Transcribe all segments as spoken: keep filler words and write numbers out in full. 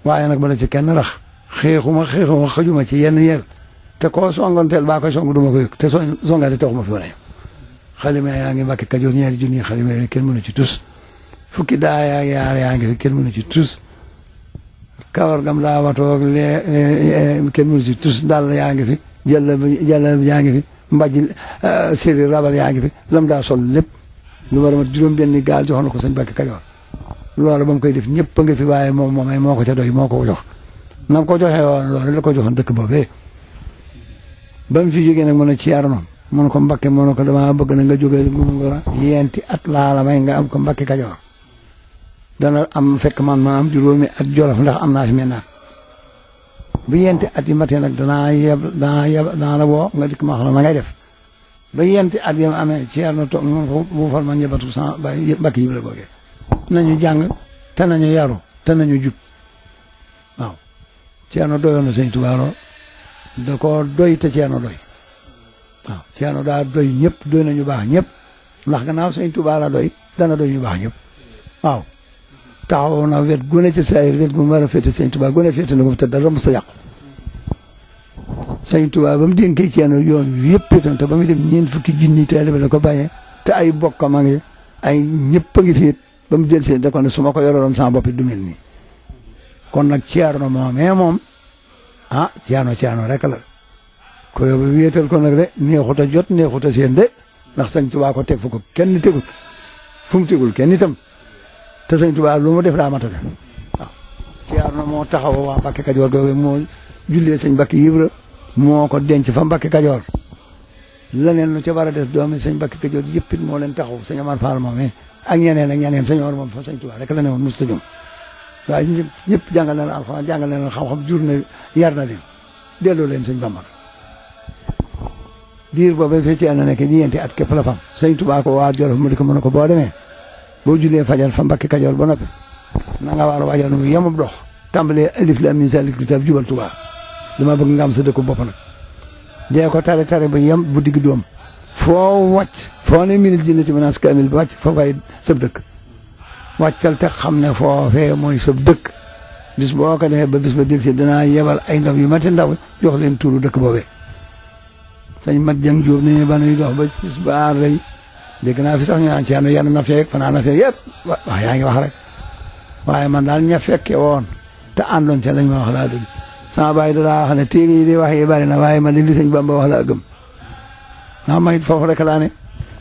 waaye nag bala ci kenn rax xeexuma xeexuma xajuma ci yenn yel te koo songonteel baa koy song duma ko yëg te soo songante taxuma fi wane xalima yaa ngi Mbàkke Kajoor ñaari junni xalima yooyu kenn mënu ci tus fukki daa yaa yaar yaa ngi fi kenn mënu ci tus kawar gam daa watoog lee kenn mënu ci tus dal yaa ngi fi jëlla jëlla yaa ngi fi mbaj séeréer rabal yaa ngi fi lam daa sol lépp lu war a mat juróom benni gaal jox na ko sëñ Mbàkke Kajoor loolu ba mu koy def ñëpp a ngi fi waaye moom moomay moo ko ca doy moo ko jox nam ko joxee woon loolu la ko joxoon dëkk boobee ba mu fi jógee nag mën a ci yaar noonu mun ko Mbàkke mun ko dama bëgg na nga jógee Ngora yenti at laa la may nga am ko Mbàkke Kajoor dana am fekk man ma am juróomi at Jolof ndax am naa fi mel naan bu yenti at yi matee nag danaa yeb danaa yeb danaa la woo nga dikk ma wax la na ngay def ba yenti at yam amee ci yar na toog mun ko bu fal ma njabatu sama ba Mbàkke yi la boogee nañu jàng te nañu yaru te nañu jub waaw Ceerno doyoon na Sëñ Tuubaa lool da koo doy te Ceerno doy waaw Ceerno daa doy ñëpp doy nañu baax ñëpp ndax gannaaw Sëñ Tuubaa la doy dana doy ñu baax ñëpp waaw taxaw na wet gune ci sayir wet gu mu war a féete Sëñ Tuubaa gune féete na ko te dara mos a yàqu Sëñ Tuubaa ba mu dénkee Ceerno yoon yëpp itam te ba mu dem ñeent fukki junni taalibe la ko bàyyee te ay bokkam a ngi ay ñëpp a ngi fiit ba mu jël seen da ko ne su ma ko yoraloon sama bopp du mel nii kon nag Ceerno moomee moom ah Ceerno Ceerno rek la ko yow wéetal ko nag de neexut a jot neexut a seen de ndax Sëñ Tuubaa ko teg fu ko kenn tegul fu mu tegul kenn itam te Sëñ Tuubaa lu mu def daa mat a def waaw Ceerno moo taxaw waa Mbàkke Kajoor googu moo jullee sëñ Mbàkke Ibra moo ko denc fa Mbàkke Kajoor leneen lu ca war a def doomi sëñ Mbàkke Kajoor yëpp it moo leen taxaw sëñ Amar Fall moomee ak ñeneen ak ñeneen sëñ Omar moom fa Sëñ Tuubaa rek la ne woon mosut a jëm waaye ñëpp ñëpp jàngal na leen alxuraan jàngal na leen xam-xam jur na yar na leen delloo leen sëñ Bamba diir boobu fekkee na nekk ñeenti at képp la fam Sëñ Tuubaa ko waa Jolof mu di ko mën a ko boo demee boo jullee fajar fa Mbàkke Kajoor ba noppi na nga war a waajal nu yemub dox tàmbalee alif lam mim zaalika kitaab jubal Tuubaa dama bëgg nga am sa dëkku bopp nag dee ko tare tare ba yem bu digg doom foo wàcc foo ne minute jinnati menace kaamil ba wàcc foofay sab dëkk wàccal te xam ne foofee mooy sab dëkk bis boo ko defee ba bis ba del si danaa yebal ay ndaw yu mati ndaw jox leen tuuru dëkk boobee sañ mat jang jóob nañu ba nuy dox ba tis baar lay dégg naa fi sax ñu naan Ceerno yann na feek fanaa na feek yëpp wax yaa ngi wax rek waaye man daal ña fekke woon te àndoon ca lañ ma wax laa dëgg sama baay da daa wax ne téere yi di wax yi bari na waaye man li sëñ Bamba wax laa gëm naa ma it foofu rek laa ne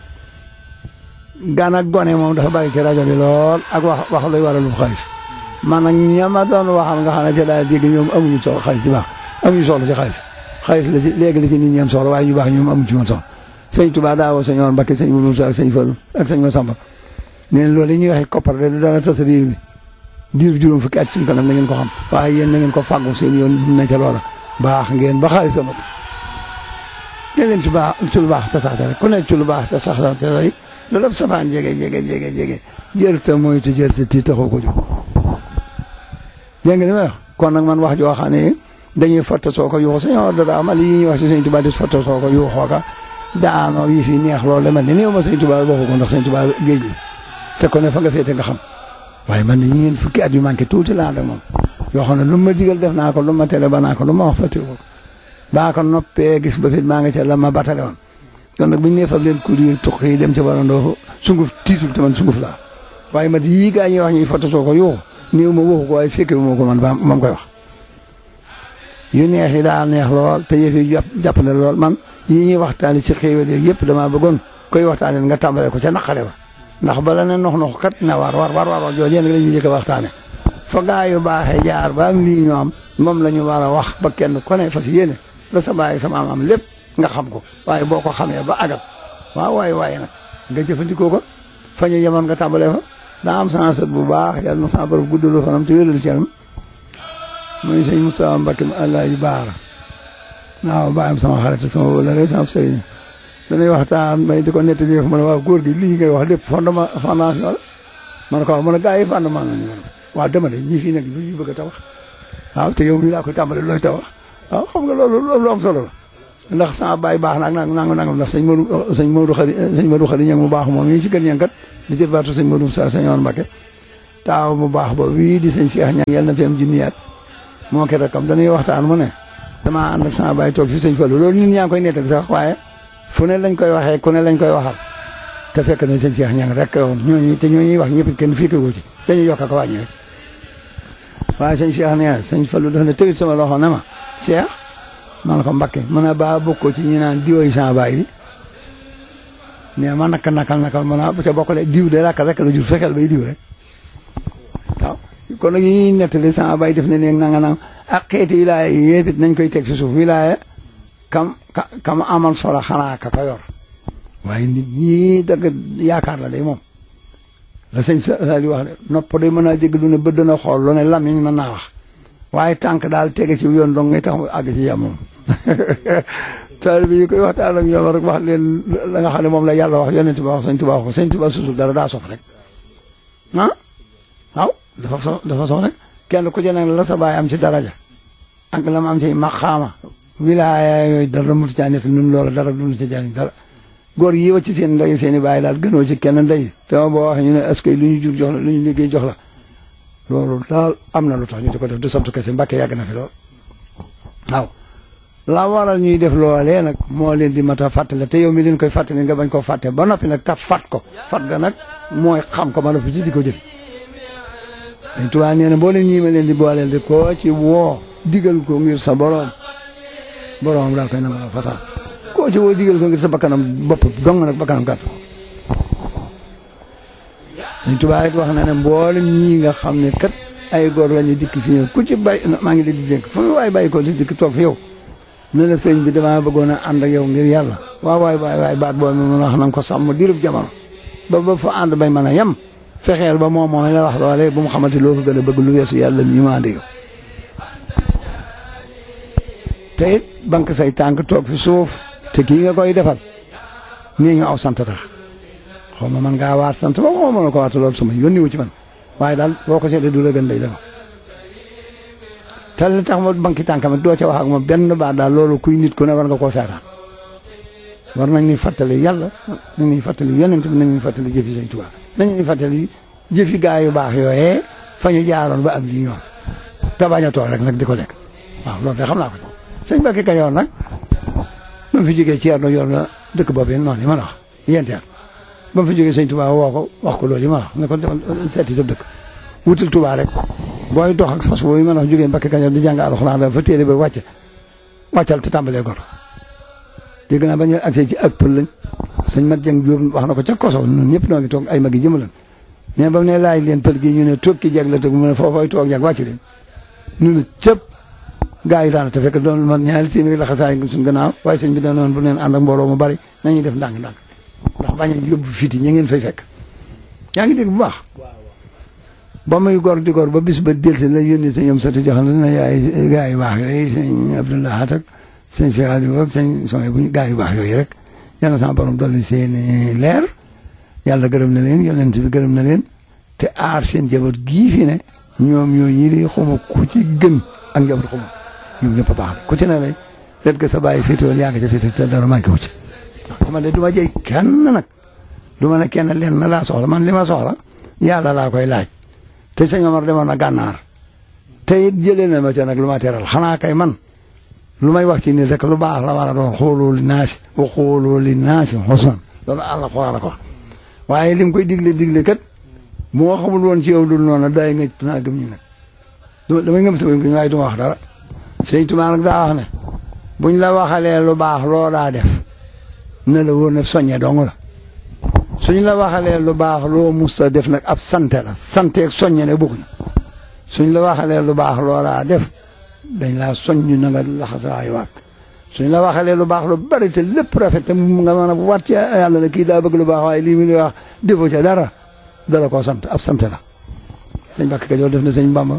gan ak gone moom dafa bari ci rajo bi lool ak wax wax luy waralu xaalis man nag ñama doon waxal nga xam ne ca daal dégg ñoom amuñu soxla xaalis ci baax amuñu soxla ci xaalis xaalis la ci léegi la ci nit ñi am soxla waaye ñu baax ñoom amuñu ci woon soxla sëñ Tuubaa daa woo sëñ Omar Mbakke sëñ Moussa ak sëñ Fallu ak sëñ Masamba nee na loolu yi ñuy waxee koppar de dana tas réew mi diir juróom fukki at suñu kanam na ngeen ko xam waaye yéen na ngeen ko fàggu seen yoon dina ca loola baax ngeen ba xaalis sama ne leen ci baax ci lu baax te sax rek ku nekk ci lu baax te sax te rek loolu safaan jege jege jege jege jërte mooy te jërte tii taxoo ko jóg dégg nga li may wax kon nag man wax joo xam ne dañuy fotta soo ko yuuxu sañoo dada amal yi ñuy wax ci Sëñ Tuubaa des fotta soo ko yuuxoo ka daanoo yi fi neex loolu la man ne néew ma Sëñ Tuubaa waxu ko ndax Sëñ Tuubaa géej la te ko ne fa nga féete nga xam waaye man ne ñeen fukki at yu manqué tuuti laa ak moom yoo xam ne lu ma digal def naa ko lu ma tere ba naa ko lu ma wax fàtte ko baa ko noppee gis ba fit maa nga ca la ma batale woon kon nag bu ñu nee fab leen kuur yi tuq yi dem ca warandoo sunguf tiitul te man sunguf laa waaye man yii gaa ñuy wax ñuy foto soo ko yoo néew ma waxu ko waaye fekke moo ko man ba mam koy wax yu neex yi daa neex lool te yëf yi jàppale lool man yii ñuy waxtaane ci xéewal yëpp damaa bëggoon koy waxtaane nga tàmbale ko ca naqare ba ndax bala ne nox nox kat na war war war war joojee nag la ñuy jëkk a waxtaane fa gaa yu baaxee jaar ba am lii ñu am moom la ñu war a wax ba kenn ku ne fas yéene la sa baay sama am am lépp nga xam ko waaye boo ko xamee ba agal waaw waaye waaye nag nga jëfandikoo ko fa ñu yemoon nga tàmbalee fa daa am sama sët bu baax yàlla na sama borom guddalu fanam te wéral ci am muy sëñ Moustapha Mbacké allah yu baara waaw baayam sama xarit sama wala rek sama sëriñ danay waxtaan may di ko nettali ma ne waaw góor gi lii ngay wax lépp fondement fondation la ma ne ko waaw ma ne gaa yi fondement la ñu waaw dama ne ñii fii nag lu ñu bëgg a tabax waaw te yow mii laa koy tàmbale looy tabax waaw xam nga loolu loolu am solo la ndax sama baay baax naag nang nang nang ndax sëñ Modou sëñ Modou xari sëñ Modou xari ñang mu baax moom mii ci kër ñang kat di jël baatu sëñ Modou sa sëñ Omar Mbacké taaw mu baax ba wii di sëñ Cheikh ñang yàlla na fi am junniyaat moo ki rakkam dañuy waxtaan mu ne damaa ànd ak sama baay toog fi sëñ Fallu loolu nit ñaa ngi koy nettali sax waaye fu ne lañ koy waxee ku ne lañ koy waxal te fekk na sëñ Cheikh ñang rek woon ñooñu te ñooñuy wax ñëpp kenn fii ko ci dañuy yokk ak wàññi rek waaye sëñ Cheikh ne sëñ Fallu dafa ne tëgit sama loxo ne ma Cheikh man ko Mbakke mën a baa bokkoo ci ñi naan diwooyu sama baay bi mais ma nakal nakal nakal mën a bu ca bokkale diw de rakk rek la jur fexeel bay diw rek waaw kon nag yi ñuy nettali sama baay def ne ne nanga nang ak xeeti wilaaya yi yëpp it nañ koy teg si suuf wilaaya kam ka kam amal solo xanaa ka ko yor waaye nit ñi dëgg yaakaar la day moom la sëñ sa di wax de nopp day mën a dégg lu ne bët na xool lu ne lamiñ mën naa wax waaye tànk daal tege ci yoon dong ngay tax mu àgg ci yam moom taal bi ñu koy waxtaan ak ñoom rek wax leen la nga xam ne moom la yàlla wax yonent ba wax sëñ Tuubaa wax ko sëñ Tuubaa susul dara daa sof rek ah waaw dafa so dafa sof rek kenn ku ci ne la sa baay am ci daraja ak la mu am ci maqaama wilaaya yooyu dara mu ci nit ñun loolu dara du ci jariñ dara góor yi wacc seen ndey seen i baay daal gënoo ci kenn ndey te boo waxee ñu ne est-ce que lu ñu jur jox la lu ñu liggéey jox la loolu daal am na lu tax ñu di ko def du sant kese Mbàkke yàgg na fi lool waaw la waral ñuy def loolee nag moo leen di mat a fàttale te yow mi leen koy fàttali nga bañ koo fàtte ba noppi nag taf fat ko fat ga nag mooy xam ko ba noppi ci di ko jëf Sëñ Tuubaa nee na boo leen ñii ma leen di booleel di koo ci woo digal ko ngir sa borom borom daal koy nangu façon koo ci woo digal ko ngir sa bakkanam bopp dong nag bakkanam gàtt Sëñ Tuubaa it wax na ne mboolem ñii nga xam ne kat ay góor la ñu dikk fi ñëw ku ci bay maa ngi leen di dénk fu mu waay bàyyi ko di dikk toog fi yow ne la sëñ bi damaa bëggoon a ànd ak yow ngir yàlla waaw waay waay waay baat boobu mën a wax na nga ko sàmm diirub jamono ba ba fa ànd bay mën a yem fexeel ba moom moom la wax loolee bu mu xamante loo ko gën a bëgg lu weesu yàlla ñu ma ànd yow te it banque say tànk toog fi suuf te kii nga koy defal nii ñu aw sant tax xaw ma man ngaa waat sant ba xaw ma mën a ko waat loolu sama yónni wu ci man waaye daal boo ko seetlee du la gën day def te li tax ma banque tànkam doo ca wax ak moom benn baat daal loolu kuy nit ku ne war nga koo seetaan war nañ ñuy fàttali yàlla nañ ñuy fàttali yonent bi nañ ñuy fàttali jëfi Sëñ Tuubaa nañ ñuy fàttali jëfi gaa yu baax yooyee fa ñu jaaroon ba am lii ñoom te bañ a toog rek nag di ko lekk waaw loolu de xam naa ko sëñ Mbàkke Kajoor nag ba mu fi jógee ci Ceerno yor na dëkk boobu yi noonu yi ma la wax yenteel ba mu fi jógee Sëñ Tuubaa woo ko wax ko loolu yi ma wax ne ko seeti sa dëkk wutul Tuubaa rek booy dox ak fas boobu yi ma la wax jógee Mbàkke Kajoor di jàng alxuraan dafa téere ba wàcce wàccal te tàmbalee gor dégg naa bañ a accès ci ak pël lañ sëñ Mat Jeng Jóob wax na ko ca Koso ñun ñëpp noo ngi toog ay mag yi jëmalan mais ba mu ne laaj leen pël gi ñu ne toog ki jeg la tëg mu ne foofooy toog jag wàcc leen ñu ne cëpp gaa yi daana te fekk doon man ñaari téeméeri la xasaay suñ gannaaw waaye sëñ bi da noonu bu neen ànd ak mbooloo mu bari nañuy def ndànk-ndànk ndax bañ a yóbbu fiti ña ngeen fay fekk yaa ngi dégg bu baax ba muy gor di gor ba bis ba del si la yónni sa ñoom sati jox na yaay gaa yu baax yooyu sëñ Abdoulaye ak sëñ Cheikh Aliou ak sëñ Sonia bu gaa yu baax yooyu rek yàlla sama borom dolli seen leer yàlla gërëm na leen yonent bi gërëm na leen te aar seen jabar gii fi ne ñoom ñoo ñi di xuma ku ci gën ak njaboot xuma ñoom ñëpp a baax ku ci ne lay let ga sa bàyyi féetewoon yaa ngi ca féete te dara manqué wu ci waaw man de du ma jëy kenn nag du ma ne kenn leen na laa soxla man li ma soxla yàlla laa koy laaj te sëñ Omar demoon na gànnaar te it jëlee na ma ca nag lu ma teral xanaa kay man lu may wax ci nit rek lu baax la war a doon xooloo li naasi wa xooloo li naasi xusnan loolu àlla xuraan ko waaye lim koy digle digle kat moo xamul woon ci yow dul noonu day nga naa gëm ñu nag damay ngëm sa ñu waaye du ma wax dara Sëñ Tuubaa nag daa wax ne buñ la waxalee lu baax loo daa def ne la wóor ne soññe dong la suñ la waxalee lu baax loo musta def nag ab sante la sante ak soññe ne bokkuñu suñ la waxalee lu baax loo daa def dañ laa soññ na nga laxasaay waat suñ la waxalee lu baax lu bari te lépp rafet te nga mën a waat ci yàlla ne kii daa bëgg lu baax waaye lii mi wax defoo ca dara dala koo sant ab sant la sëñ Mbàkke Kajoor def na sëñ Bamba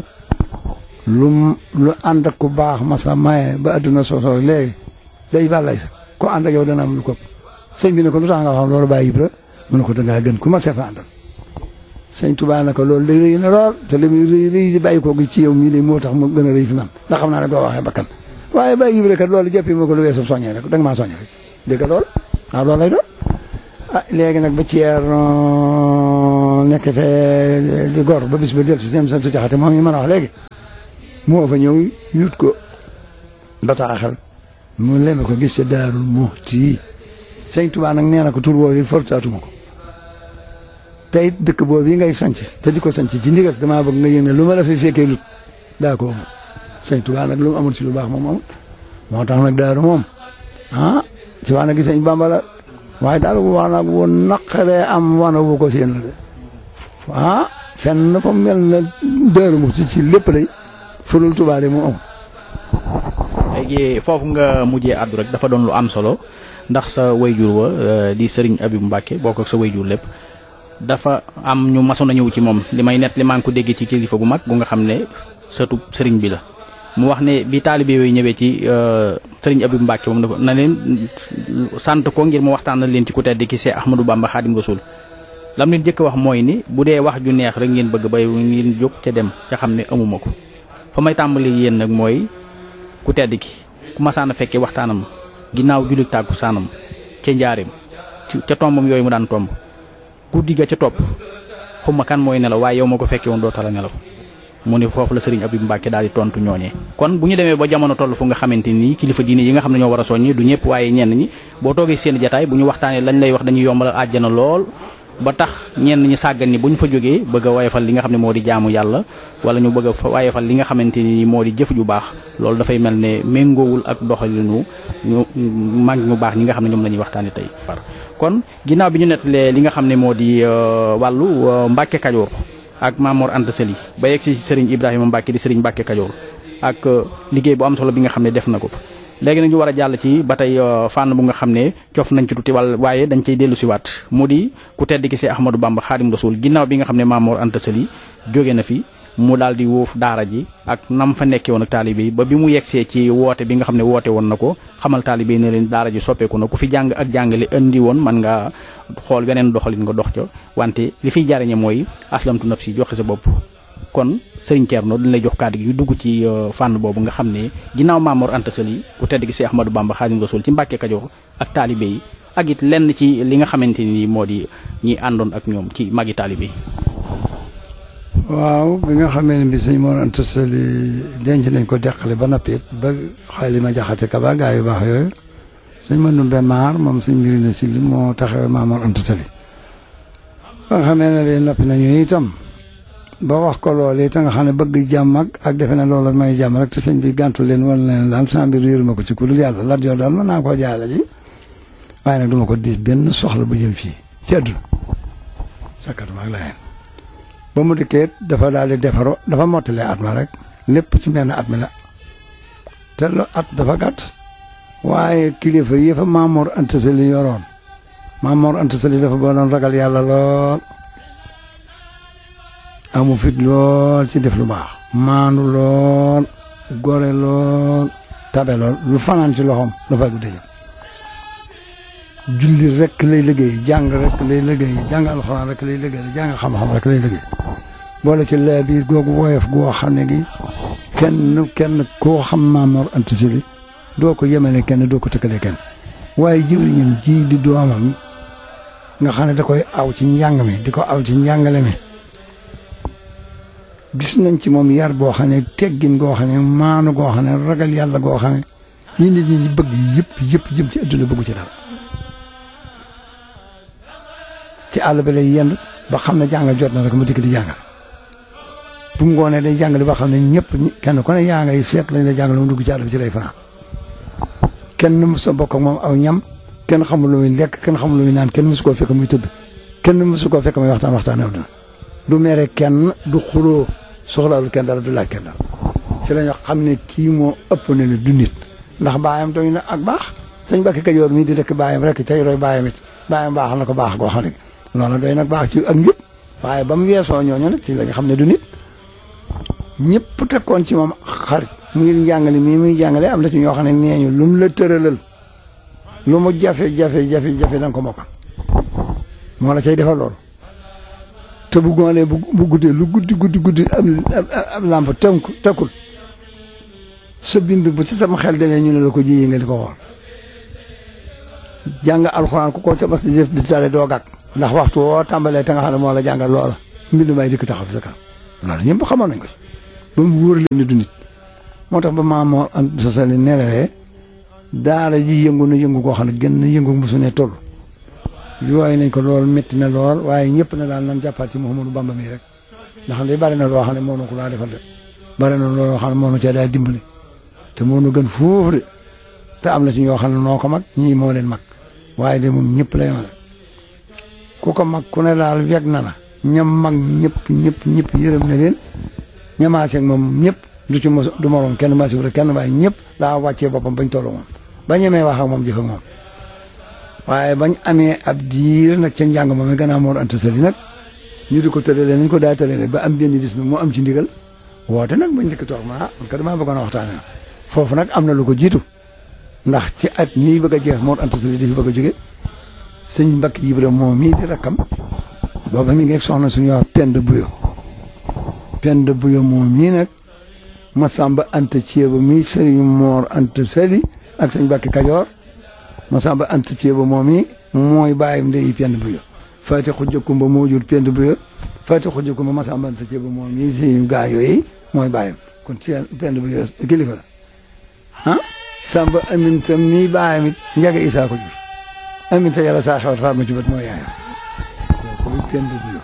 lu lu ànd ak ku baax masa maye ba adduna soosoo léegi day bàllay sa ko ànd ak yow dana am lu ko sëñ bi ne ko lu tax nga wax loolu bàyyi Ibra mu ne ko dangaa gën ku ma sefa àndal sëñ Tuubaa ne ko loolu day rëy na lool te li muy rëy rëy di bàyyi ko gi ci yow mii de moo tax mu gën a rëy fi man ndax xam naa ne doo waxee bakkan waaye bàyyi Ibra kat loolu jàppi ma ko lu weesu soññee rek danga maa soññe rek dégg nga loolu waaw loolu lay doon ah léegi nag ba ceer nekk fee di gor ba bis ba del si seen sant jaxate moom ñu mën a wax léegi moo fa ñëw yut ko bataaxal mu leme ko gis ca Daarul Muxti sëñ Tuubaa nag nee na ko tur boobu fortaatuma ko te it dëkk boobu yi ngay sanc te di ko sanc ci ndigal damaa bëgg nga yëg ne lu ma la fi fekkee lut daa ko amul sëñ Tuubaa nag lu mu amul ci lu baax moom amul moo tax nag daaru moom ah ci waa na gi sëñ Bamba la waaye daal wana bu naqaree am wana wu ko seen la de ah fenn fa mel na Daaru Muxti ci lépp day fulul Tuubaa de mu am. léegi foofu nga mujjee àddu rek dafa doon lu am solo ndax sa wayjur wa di Serigne Abibou Mbacke bokk ak sa wayjur lépp dafa am ñu masoon a ñëw ci moom li may net li maa ngi ko déggee ci kilifa gu mag gu nga xam ne sëtu Serigne bi la. mu wax ne bi taalibe yooyu ñëwee ci Serigne Abibou Mbacke moom na ko na leen sant ko ngir mu waxtaan leen ci ku tedd ki Seex Ahmadou Bamba Xaadim Rasuul lam leen jëkk wax mooy ni bu dee wax ju neex rek ngeen bëgg bay ngeen jóg ca dem ca xam ne amuma ko fa may tàmbali yéen nag mooy ku tedd ki ku masaan a fekkee waxtaanam ginnaaw julli tàggu saanam ca njaareem ca tombam yooyu mu daan tomb guddi ga ca topp xuma kan mooy nelaw waaye yow ma ko fekkee woon doo tala nelaw mu ne foofu la Serigne Abibou Mbacke daal di tontu ñooñee kon bu ñu demee ba jamono toll fu nga xamante ni kilifa diine yi nga xam ne ñoo war a soññi du ñëpp waaye ñenn ñi boo toogee seen jataay bu ñu waxtaanee lañ lay wax dañuy yombalal àjjana lool ba tax ñenn ñi sàggan ni bu ñu fa jógee bëgg a wayefal li nga xam ne moo di jaamu yàlla wala ñu bëgg a wayefal li nga xamante ni moo di jëf ju baax loolu dafay mel ne méngoowul ak doxalinu ñu mag ñu baax ñi nga xam ne ñoom la ñuy waxtaanee tey. kon ginnaaw bi ñu nettalee li nga xam ne moo di wàllu Mbacke Kajoor ak Mamor Anta Sali ba yegg si Serigne Ibrahima Mbacke di Serigne Mbacke Kajoor ak liggéey bu am solo bi nga xam ne def na ko fa léegi nag ñu war a jàll ci ba tey fànn bu nga xam ne cof nañ ci tuuti wala waaye dañ cay dellu si waat mu di ku tedd ki Seex Ahmadou Bamba Xaadim Rasuul ginnaaw bi nga xam ne Mamor Anta Sali jóge na fi mu daal di wuuf daara ji ak nam fa nekkee woon ak taalibe yi ba bi mu yegsee ci woote bi nga xam ne woote woon na ko xamal taalibe yi ne leen daara ji soppeeku na ku fi jàng ak jàngale indi woon man nga xool geneen doxalin nga dox ca wante li fiy jariñe mooy aslamtu nafsi joxe sa bopp kon Serigne Thierno dañ lay jox kàddu gi yu dugg ci fànn boobu nga xam ne ginnaaw Mamor Anta Sali ku tedd gi Seex Ahmadou Bamba Xaadim Rasuul ci Mbàkke Kajoor ak taalibe yi ak it lenn ci li nga xamante ni moo di ñi àndoon ak ñoom ci magi taalibe yi. waaw bi nga xamee ne bi sëñ Mor Anta Sali denc nañ ko deqale ba noppi it ba xayli ma jaxate ka ba gaa yu baax yooyu sëñ Mandumbe Maar moom sëñ mbiri na si li moo taxawee Mamor Anta Sali ba nga xamee ne bi noppi nañu itam ba wax ko loolu it nga xam ne bëgg jàmm ak ak defe ne loolu may jàmm rek te sëñ bi gàntu leen wala leen daal sa mbir yëruma ko ci ku dul yàlla Lat Joor daal mën naa koo jaale ji waaye nag duma ko diis benn soxla bu jëm fii ci àdduna sakkatuma ak leneen ba mu dikkee dafa daal di defaro dafa mottalee at ma rek lépp ci benn at mi la te lo at dafa gàtt waaye kilifa yi fa Mamor Anta Sali yoroon Mamor Anta Sali dafa boonoon ragal yàlla lool amu fit lool ci def lu baax maanu lool gore lool tabe lool lu fanaan ci loxoom dafa guddi julli rek lay liggéey jàng rek lay liggéey jàng alxuraan rek lay liggéey jàng xam-xam rek lay liggéey boole ci laa biir googu woyof goo xam ne gi kenn kenn koo xam Mamor Anta Sali doo ko yemale kenn doo ko tëkkale kenn waaye jëwriñam ji di doomam nga xam ne da koy aw ci njàng mi di ko aw ci njàngale mi gis nañ ci moom yar boo xam ne teggin goo xam ne maanu goo xam ne ragal yàlla goo xam ne yi nit ñi bëgg yëpp yëpp jëm ci adduna bëggu ci dara ci àll bi lay yendu ba xam ne jàngal jot na rek mu dikk di jàngal bu mu ngoonee day jàngale ba xam ne ñëpp kenn ku ne yaa ngay seet lañ la jàngale mu dugg ci àll bi ci lay fanaan kenn mës a bokk ak moom aw ñam kenn xamul lu muy lekk kenn xamul lu muy naan kenn mësu koo fekk muy tëdd kenn mësu koo fekk muy waxtaan waxtaan aw dina du mere kenn du xuloo soxlaalu kenn dara du laaj kenn dara ci la ñu xam ne kii moo ëpp ne ne du nit ndax baayam doy na ak baax sëñ Mbàkke Kajoor mii di lekk baayam rek tey roy baayam it baayam baaxal na ko baax goo xam ne loola doy nag baax ci ak ñëpp waaye ba mu weesoo ñooñu nag ci la ñu xam ne du nit ñëpp tekkoon ci moom xarit mu ngi jàngale mii muy jàngale am na ci ñoo xam ne nee ñu lu mu la tëralal lu mu jafe jafe jafe jafe da nga ko mokkal moo la cay defal loolu te bu goolee bu bu guddee lu guddi guddi guddi am am lamp tënku tëkkul sa bind bu ci sama xel demee ñu ne la ko ji nga di ko xool jàng alxuraan ku ko ca bas di def di tare doo gàkk ndax waxtu woo tàmbalee te nga xam ne moo la jàngal loola mbind may dikk taxaw fi sa kanam loolu ñëpp xamoon nañ ko ci ba mu wóor leen ni du nit moo tax ba maam moo Anta Sali nelawee daara ji yëngu na yëngu koo xam ne gën na yëngu bu su ne toll yooyu nañ ko lool métti na lool waaye ñëpp na daal nan jàppaat ci Mouhamadou Bamba mi rek ndax li bari na loo xam ne moo nu ko laa defal de bari na loo xam ne moo nu cee daal dimbali te moo nu gën foofu de te am na ci ñoo xam ne noo ko mag ñii moo leen mag waaye de moom ñëpp lay mag ku ko mag ku ne daal weg na la ñam mag ñëpp ñëpp ñëpp yërëm na leen ñamaaseeg moom ñëpp du ci mos du moroom kenn maasiwul rek kenn waaye ñëpp daa wàccee boppam bañ tollu moom ba ñemee wax ak moom jëf ak moom waaye bañ amee ab diir nag ca njàng moom mi gannaaw Mor Anta Sali nag ñu di ko tëralee nañ ko daa tëralee ba am benn bis nag moo am ci ndigal woote nag bañ dikk toog ma ah man kat damaa bëggoon a waxtaanee foofu nag am na lu ko jiitu ndax ci at ñii bëgg a jeex Mor Anta Sali dafi bëgg a jóge sëñ Mbacke Ibra moom mii di rakkam booba mi ngi soxna suñu wax Penda Buyo Penda Buyo moom mii nag Masamba Anta Thieba mii sëriñ Mor Anta Sali ak sëñ Mbacke Kajoor Masamba Anta Thieba moom mii mooy bàyyam ndeyi Penda Buyo Fati Xujja Kumba moo jur Penda Buyo Fati Xujja Kumba Masamba Anta Thieba moom mii sëñ gaa yooyu mooy bàyyam kon ci Penda Buyo kilifa la ah Samba Aminta mii bàyyam it Njaga Isaa ko jur Aminta yàlla saa xewat faat ma ci bët mooy yaayam kooku Penda Buyo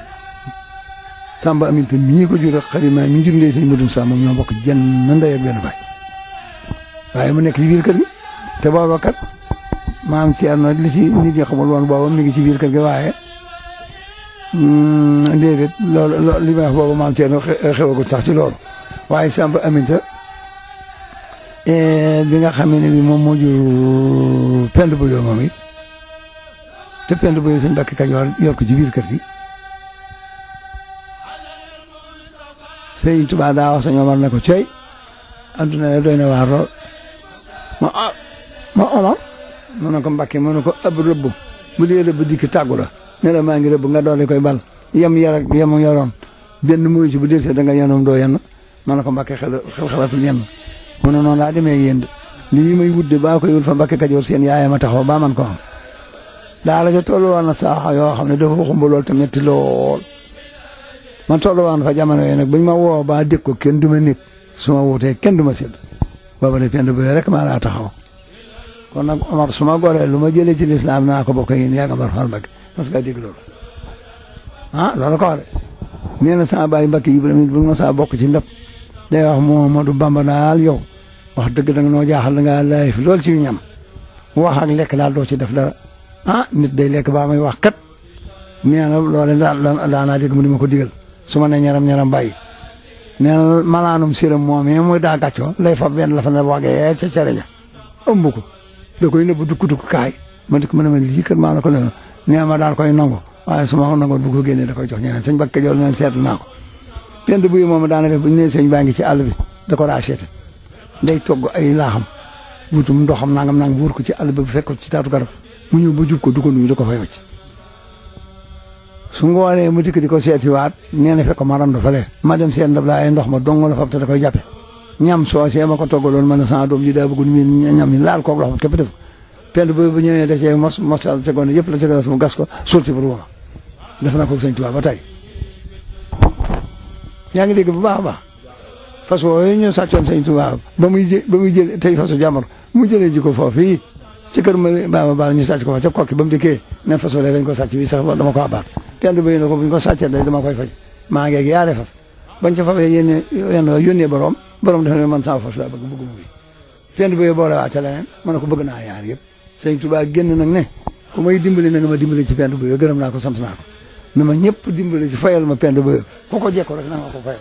Samba Aminta mii ko jur ak xarima mi jur ndey sëñ Modou Sa moom ñoo bokk jenn ndey ak benn baay waaye mu nekk ci biir kër gi te booba kat maam Thierno li ci nit ñi xamul woon booba mi ngi ci biir kër gi waaye déedéet loolu li may wax booba maam Thierno xewagut sax ci loolu waaye Samba Aminta bi nga xam ne bi moom moo jur Penda Buyo moom it te Penda Buyo sëñ Mbacke Kajoor yor ko ci biir kër gi sëñ Tuubaa daa wax sëñ Omar ne ko cey adduna ne doy na waar lool ma ah ma Omar mu ne ko Mbacke mu ne ko ab rëbb bu dee rëbb dikk tàggu la ne la maa ngi rëbb nga doole koy bal yem yar ak yem yoroon benn muy ci bu dee see da nga yenoom doo yenn ma ne ko Mbacke xel xel xalatul yenn mu ne noonu laa demee yéen lii may wut de baa koy wut fa Mbacke Kajoor seen yaay ma taxaw ba man ko am daal la ca tollu woon na saaxa yoo xam ne dafa xumb lool te metti lool man tollu woon fa jamono yooyu nag buñ ma woo ba dégg ko kenn du ma nekk su ma wutee kenn du ma sédd booba de Penda Buyo rek maa laa taxaw kon nag Omar su ma goree lu ma jëlee ci lislaam naa ko bokk yéen yaa ngi Omar Fall Mbacke parce que dégg loolu ah loolu ko wax de nee na sama baay Mbacke Ibrahima bu ma saa bokk ci ndab day wax Momadou Bamba daal yow wax dëgg danga noo jaaxal da ngaa laay fi loolu ci ñam wax ak lekk daal doo ci def dara ah nit day lekk baa may wax kat nee na loole daal daanaa dégg mu di ma ko digal su ma ne ñaram ñaram bàyyi nee na malaanum siram moom yi muy daa gàccoo lay fa benn la fa ne wagee ca cere ja ëmb ko da koy nëbb dukk dukk kaay ma dikk ma ne ma lii kat maa la ko leen nee ma daal koy nangu waaye su ma ko nangoon bu ko génnee da koy jox ñeneen sëñ Mbacke Kajoor neen seetlu naa ko Penda Buyo moom daanaka bu ñu nee sëñ baa ngi ci àll bi da ko daa seete day togg ay laaxam wutum ndoxam nangam nangam wóor ko ci àll bi bu fekk ci taatu garab mu ñëw ba jub ko du ko nuyu da ko fay wacc su ngoonee mu dikk di ko seeti waat nee na fekk ma randu fale ma dem seen ndab laa ay ndox ma dong la fab te da koy jàppe ñam soosee ma ko toggaloon ma ne sama doom ji daa bëgg mi ñam yi laal koog loxo képp def Penda Buyo bu ñëwee da cee mos mos ca goone yëpp la ca gas mu gas ko suul si pour woma def na ko sëñ Tuubaa ba tey yaa ngi dégg bu baax a baax fas yooyu ñu sàccoon sëñ Tuubaa ba muy jë ba muy jël tey fasu jàmbur mu jëlee ji ko foofu yi ci kër ma baaba baal ñu sàcc ko fa ca kokki ba mu dikkee ne fas wala dañ ko sàcc bi sax dama ko abaat Penda Buyo na ko bu ñu ko sàccee day dama koy faj maa ngeeg yaare fas bañ ca fafee yénne yenn yónnee borom borom dafa ne man sama fas laa bëgg bëgguma bi Penda Buyo boole waa ca leneen ma ne ko bëgg naa yaar yëpp sëñ Tuubaa génn nag ne ku may dimbali na nga ma dimbali ci Penda Buyo gërëm naa ko sant naa ko ne ma ñëpp dimbali ci fayal ma Penda Buyo ku ko jekko rek na nga ko fayal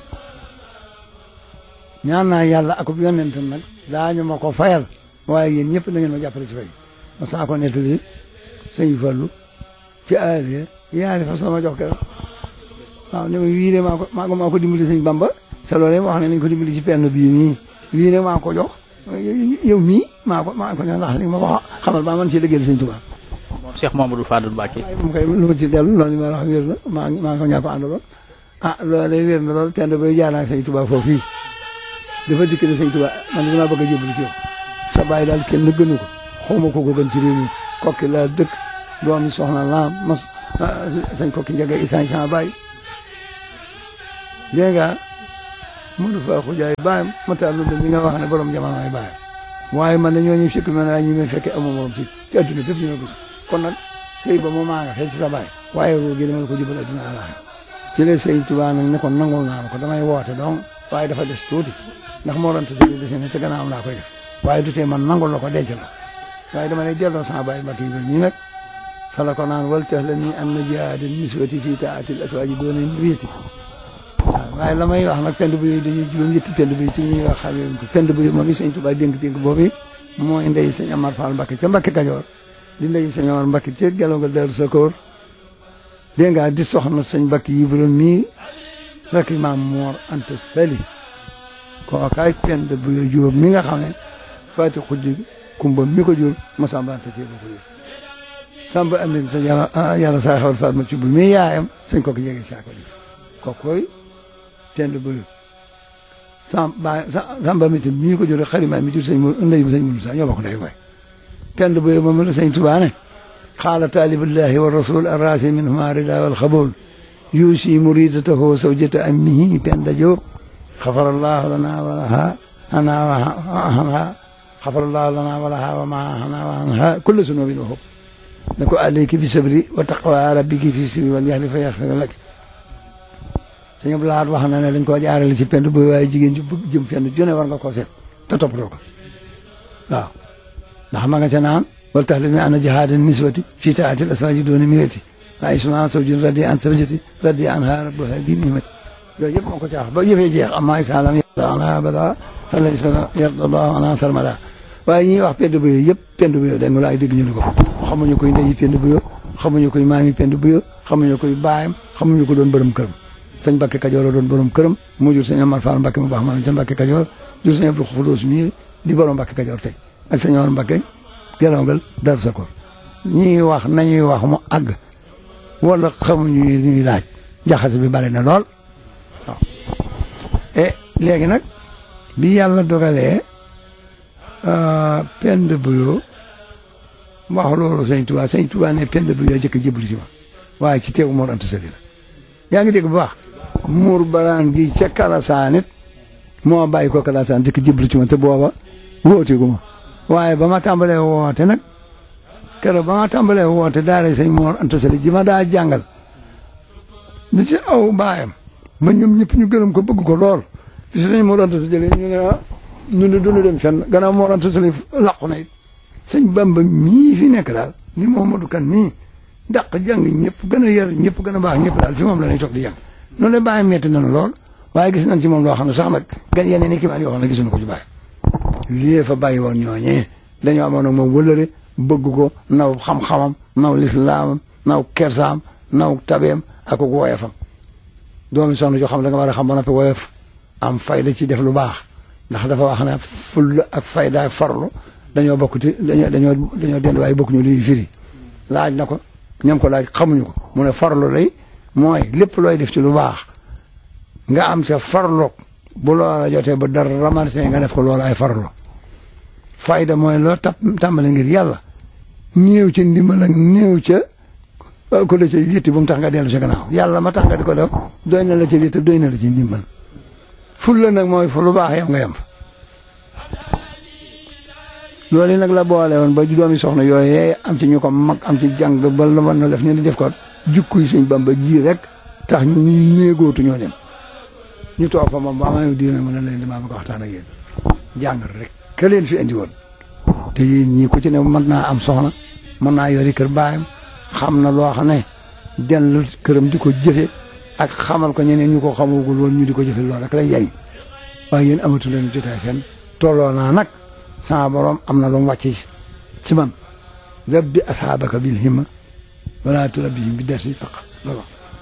ñaan naa yàlla ak yonentam nag daañu ma ko fayal waaye yéen ñëpp da ngeen ma jàppale ci fay ma saa ko nettali sëñ Fallu ci aaliya yaari fas la ma jox keroog waaw ne ma wii de maa ko maa ko maa ko dimbali sëñ Bamba sa loolee wax ne nañ ko dimbali ci Penda bii nii wii de maa ko jox yow mii maa ko maa ko ñaan ndax li ma ko xamal ba man ci liggéeyal sëñ Tuubaa moom Cheikh Mamadou Fadal Mbacke moom kay lu ma ci dellu loolu ma wax wér na maa maa ngi ko ñàkk ko àndaloon ah loolee wér na loolu Penda Buyo jaar naa ak sëñ Tuubaa foofu fii dafa dikk ne sëñ Tuubaa man damaa bëgg a jébbalu ci yow sa baay daal kenn gënu ko xawma ko ko gën ci réew mi kokki laa dëkk doomi soxna laa mas sañ kokki Njaga Isaa sama baay dégg nga mënu faa xujaay bàyyam Matar Ndumbe mi nga wax ne borom jamono ay bàyyam waaye man dañoo ñu fekk man ñi may fekke amoo morom ci ci adduna bépp ñu ma gis kon nag sëy ba moo maa nga xëy ci sa bàyyi waaye roo gi dama la ko jubal adduna àllaaxira ci la sëñ Tuubaa nag ne ko nangul naa la ko damay woote donc waaye dafa des tuuti ndax moo doon te sëñ bi defe ne ca gannaawam laa koy def waaye du tee man nangul la ko denc la waaye dama lay delloo sama bàyyi Mbàkke yi ñi nag fa la ko naan wal tax la ni am na jihaadin niswati fii taatil aswaaji doone wéeti waaw waaye la may wax nag pend bu yi dañuy juróom ñetti pend bu yi ci ñuy wax xamee ko pend bu yi moom i sëñ Tuubaa dénk-dénk boobu mooy ndey sëñ Amar Fall Mbàkke ca Mbàkke Kajoor di ndey sëñ Amar Mbàkke ca Gelongal Daaru Sakóor dégg nga di soxna sëñ Mbàkke yi borom mii rek maam Moor Anta Sali kookaay pend bu yi juróom mi nga xam ne Faati Xujj Kumba mi ko jur Masamba Anta Sali ko jur Samba Amin sa yàlla yàlla saa xewal Fatma ci bu mi yaayam sëñ kooku jege saa ko jur kookoy pend bu yi Samba Samba Amin tam mii ko jur xarima mi jur sëñ mu ndey sëñ Moussa Sa ñoo bokk ndey koy pend bu yi moom la sëñ Tuubaa ne xaala taalibullahi wa rasul arrasi minhuma rida wal xabul yuusi muridatahu zawjata ammihi penda Jóob xafarallahu lana wa laha ana wa anha xafarallahu lana wa laha wa ma ana wa anha kulla sunubin wa hub ne ko alayki bi sabri wa taqwa rabbiki fi sirri wal jahri fa yaxfir lak sëñ Abdou Lahad wax na ne dañ koo jaarale ci pend bu waaye jigéen ji bëgg jëm fenn jone war nga koo seet te toppatoo ko waaw ndax ma nga ca naan wal tax li mi ana jihaadin niswati fii taatil aswaaji dooni miweti waaye suna sawjin radi an sawjati radi anha rabbuha bi nimati yooyu yëpp moo ko caax ba yëfee jeex amma isaalam yarda anha bada fala isma yarda allahu anha sarmada waaye ñuy wax pend bu yëpp pend bu yo dañ laay dégg ñu ne ko xamuñu koy ndeyi pend bu yo xamuñu koy maami pend bu yo xamuñu koy baayam xamuñu ko doon borom këram sëñ Mbàkke Kajoor doon borom këram mu jur sëñ Amar Fall Mbàkke mu baax ma ca Mbàkke Kajoor jur sëñ Abdou Xudoos mi di borom Mbàkke Kajoor tey ak sëñ Amar Mbàkke Gelongal Daaru Sakóor ñuy wax nañuy wax mu àgg wala xamuñu ñuy laaj jaxase bi bari na lool waaw e léegi nag bi yàlla dogalee pend bu yo wax loolu sëñ Tuubaa sëñ Tuubaa ne pend bu yo jëkk jébbalu ci ma waaye ci teewu Mor Anta Sali la yaa ngi dégg bu baax muur baraan gi ca Kalasaan it moo bàyyi ko Kalasaan jëkk jébbalu ci ma te booba wóote gu ma waaye ba ma tàmbalee woote nag keroog ba ma tàmbalee woote daara sëñ Mor Anta Sali ji ma daa jàngal di ci aw baayam ba ñoom ñëpp ñu gërëm ko bëgg ko lool fi sëñ Mor Anta Sali jëlee ñu ne ah ñu ne duñu dem fenn gannaaw Mor Anta Sali làqu na it sëñ Bamba mii fi nekk daal ni Mouhamadou Kane mii dàq jàng ñëpp gën a yar ñëpp gën a baax ñëpp daal fi moom la ñuy toog di jàng noonu la bàyyi metti nañu lool waaye gis nañ ci moom loo xam ne sax nag gan yeneen i kiimaan yoo xam ne gisuñu ko ci bàyyi lii fa bàyyi woon ñooñee dañoo amoon nag moom wëlëre bëgg ko naw xam-xamam naw lislaamam naw kersaam naw tabeem ak woyefam doomi soxna joo xam da nga war a xam ba noppi woyef am fayda ci def lu baax ndax dafa wax ne fulla ak fayda ak farlu dañoo bokk ci dañoo dañoo dañoo dend waaye bokkuñu li ñuy firi laaj na ko ñam ko laaj xamuñu ko mu ne farlu lay mooy lépp looy def ci lu baax nga am ca farlu bu loola jotee ba dara ramante nga def ko loola ay farlu fayda mooy loo tap tàmbale ngir yàlla néew ca ndimbal ak néew ca ko la ca witti bu mu tax nga dellu ca gannaaw yàlla ma tax nga di ko def doy na la ca witti doy na la ci ndimbal ful la nag mooy fu lu baax yam nga yam loolu nag la boole woon ba doomi soxna yooyee am ci ñu ko mag am ci jàng ba la mën na def ñu di def ko jukkuy sëñ Bamba ji rek tax ñu néegootu ñoo dem ñu toog fa moom ba ma dina mën na leen damaa bëgg a waxtaan ak yéen jàng rek ka leen fi indi woon te yéen ñii ku ci ne mën naa am soxna mën naa yori kër baayam xam na loo xam ne dellu këram di ko jëfe ak xamal ko ñeneen ñu ko xamagul woon ñu di ko jëfe loolu rek lay jariñ waaye yéen amatu leen jotaay fenn tolloo naa nag sama borom am na lu mu wàcc ci man rabbi ashaabaka bil himma wala turabbihim bi dersi faqat loolu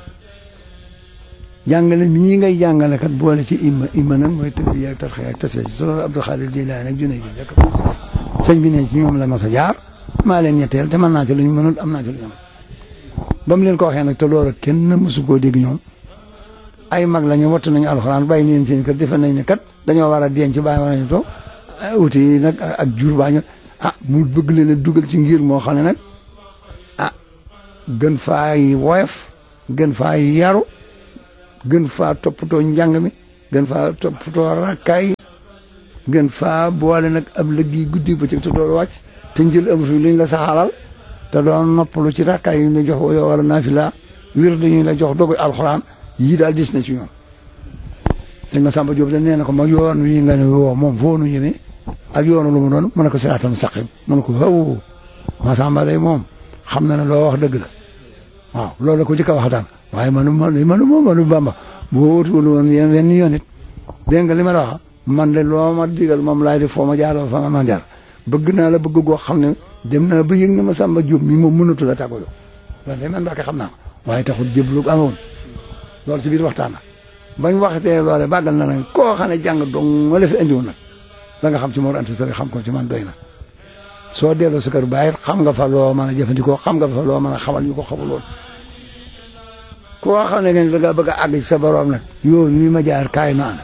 jàngale mii ngay jàngale kat boole ci imma imma nag mooy tarbiya ak tarxiya ak tasfiya ci loolu Abdou Khadir Jilaani ak junne gi rek sëñ bi ne ci ñoom la mas a jaar maa leen ñetteel te mën naa ci lu ñu mënul am naa ci lu ñu am ba mu leen ko waxee nag te loolu kenn mësu koo dégg ñoom ay mag la ñu wattu nañu alxuraan bàyyi leen seen kër defe nañ ne kat dañoo war a denc bàyyi war nañu toog wuti nag ak jur baa ñu ah mu bëgg leen a dugal ci ngir moo xam ne nag ah gën faa woyof gën faa yaru gën faa toppatoo njàng mi gën faa toppatoo rakkaay gën faa boole nag ab liggéey guddi ba ci te doon wàcc te njël amu fi luñ la saxalal te doon noppalu ci rakkaay yu ñu la jox wala naafila wir dañuy la jox dogu alxuraan yii daal dis na ci ñoom. sëñ Massamba Diop da nee na ko mag yoon wi nga ne woo moom foo nu ñëwee ak yoonu lu mu doon mën na ko siraatal mustaqim mën ko waaw Massamba day moom xam na ne loo wax dëgg la waaw loolu la ko jëkk a wax daal waaye manu manu manu moom manu Bamba boo wutuwul woon yéen wenn yoon it dégg nga li ma la wax man de loo ma digal moom laay def foo ma jaaroo fa ma jaar bëgg naa la bëgg goo xam ne dem naa ba yëg na Massamba Diop mi moom mënatu la tàggoo yow loolu de man Mbàkke xam naa ko waaye taxul jéblu amoon loolu ci biir waxtaan na bañ waxtee loole bàggal na nag koo xam ne jàng dong nga la fi indiwoon nag la nga xam ci Mor Anta Sali xam ko ci man doy na soo delloo sa kër bàyyi xam nga fa loo mën a jëfandikoo xam nga fa loo mën a xamal ñu ko xamul woon koo xam ne nga da nga bëgg a àgg ci sa borom nag yoon wi ma jaar kaay naan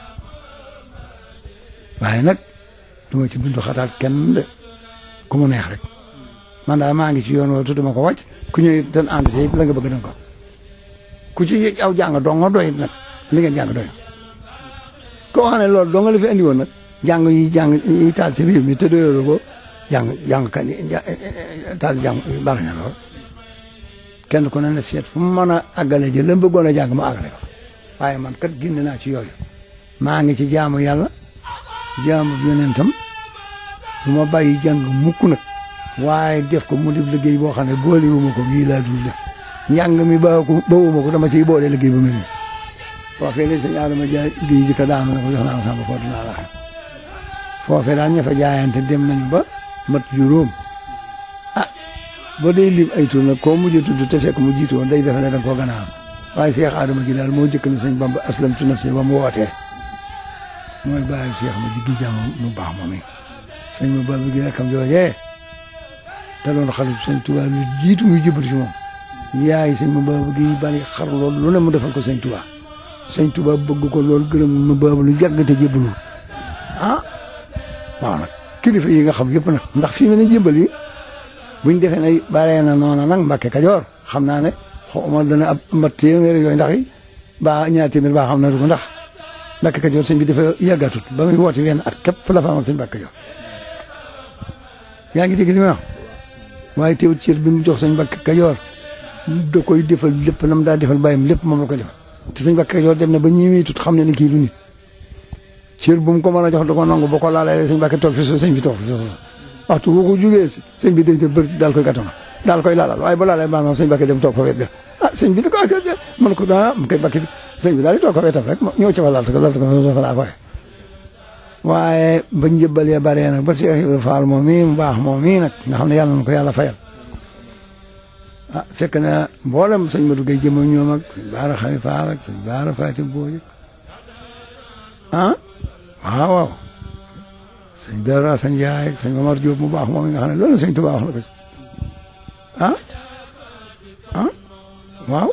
waaye nag du ma ci bindu xataat kenn de ku mu neex rek man daal maa ngi ci yoon woo tudduma ko wàcc ku ñëw ten ànd si la nga bëgg danga ko ku ci yëg aw jàng dong nga doy nag li ngeen jàng doy koo xam ne loolu dong nga la fi andi woon nag jàng yi jàng yi taal ci réew mi te doyoo ko jàng jàng kan taal jàng bari na lool kenn ku ne na seet fu mu mën a àggale ji la bëggoon a jàng ma àggale ko waaye man kat génn naa ci yooyu maa ngi ci jaamu yàlla jaamu yonentam bu ma bàyyi jàng mukk nag waaye def ko mu def liggéey boo xam ne boolewuma ko bii laa dul def njàng mi ba ko bawuma ko dama ciy boole liggéey bu mel nii foofee de sëñ Adama Jaay géey jëkka daanu na ko jox naa ko sama foo dinaa la xam foofee daal ña fa jaayante dem nañu ba mat juróom ah ba day lim ay tur nag koo mujj tudd te fekk mu jiitu woon day defe ne da nga koo gannaaw waaye Cheikh Adama gi daal moo jëkk na sëñ Bamba aslamtu nafsi ba mu wootee mooy bàyyi Cheikh ma jiggi jàmm mu baax moom i sëñ ma Bamba gi nekkam joojee te doon xale sëñ Tuubaa lu jiitu muy jëbal ci moom yaay sëñ ma Bamba gi bari xar lool lu ne mu defal ko sëñ Tuubaa sëñ Tuubaa bëgg ko lool gërëm ma Bamba lu jàgg te jëbalul ah waaw nag kilifa yi nga xam yëpp nag ndax fii mu ne jëbal yi buñ defee ne baree na noona nag Mbàkke Kajoor xam naa ne xawma dana ab mbat téeméer yooyu ndax yi ba ñaar téeméer baa xam na du ko ndax Mbàkke Kajoor sëñ bi dafa yàggatut ba muy woote wenn at képp la fa amal sëñ Mbàkke Kajoor yaa ngi dégg li ma wax waaye teewut cër bi mu jox sëñ Mbàkke Kajoor da koy defal lépp nam daa defal bàyyam lépp moom la koy defal te sëñ Mbàkke Kajoor dem na ba ñëwee tut xam ne ni kii du nit cër bu mu ko mën a jox da ko nangu ba ko laalee sëñ Mbàkke toog fi suuf sëñ bi toog fi suuf waxtu bu ko jugee sëñ bi dañ te bër daal koy gàttana daal koy laalal waaye ba laalee maanaam sëñ Mbàkke dem toog fa wet ga ah sëñ bi da ko mën ko daa mu koy Mbàkke bi sëñ bi daal di toog fa wetam rek ñëw ci fa laal ko laal ko fa laa fooye waaye ba njëbbalee baree nag ba Cheikh Ibrahima Fall moom mii mu baax moom mii nag nga xam ne yàlla na ko yàlla fayal ah fekk na mboolem sëñ Madou Gueye jëma ñoom ak sëñ Baara Xari Fall ak sëñ Baara Fatim Booj ah waaw waaw sëñ Dara sëñ Njaay ak sëñ Omar Diop mu baax moom mi nga xam ne loolu sëñ Tuubaa wax na ko ci ah ah waaw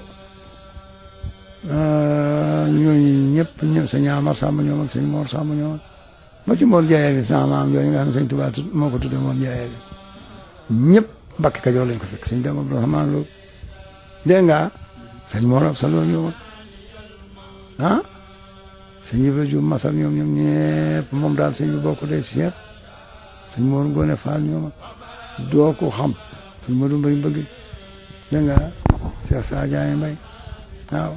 ñooñu ñëpp ñëpp sëñ Amar Samba ñoom ak sëñ Mor Samba ñoom ba ci Mor Njaayeen sama maam yooyu nga xam ne sëñ Tuubaa moo ko tuddee Mor Njaayeen ñëpp Mbàkke Kajoor lañ ko fekk sëñ Dame Abdourahmane Lo dégg nga sëñ Mor Absa Lo ñoom ah sëñ Ibra Juuf Masar ñoom ñoom ñëpp moom daal sëñ bi bokk day seet sëñ Mor Ngoone Fall ñoom doo ko xam sëñ Modou Mbaye bëgg dégg nga Cheikh Sadiaye Mbaye waaw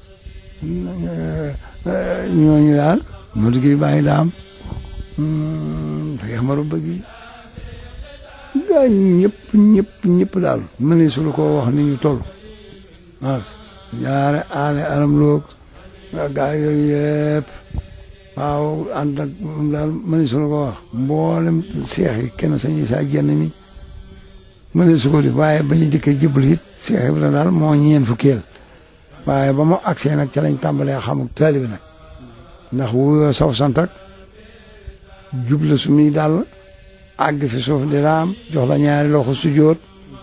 ñooñu daal Modou Gueye bàyyi daam Cheikh Maru bëgg gaa ñëpp ñëpp ñëpp daal mëni su la ko wax ni ñu toll waaw ñaare aane aram loog gaa yooyu yëpp waaw ànd ak moom daal mëni su la ko wax mboolem seex yi kenn sañi saa jenn mi mëni su ko di waaye ba ñu dikkee jëbal it Seex Ibra daal moo ñeen fukkeel waaye ba mu agsee nag ca lañ tàmbalee xamuk taalibi nag ndax wuyoo saw santak jubla su muy daal àgg fi suuf di raam jox la ñaari loxo sujjóot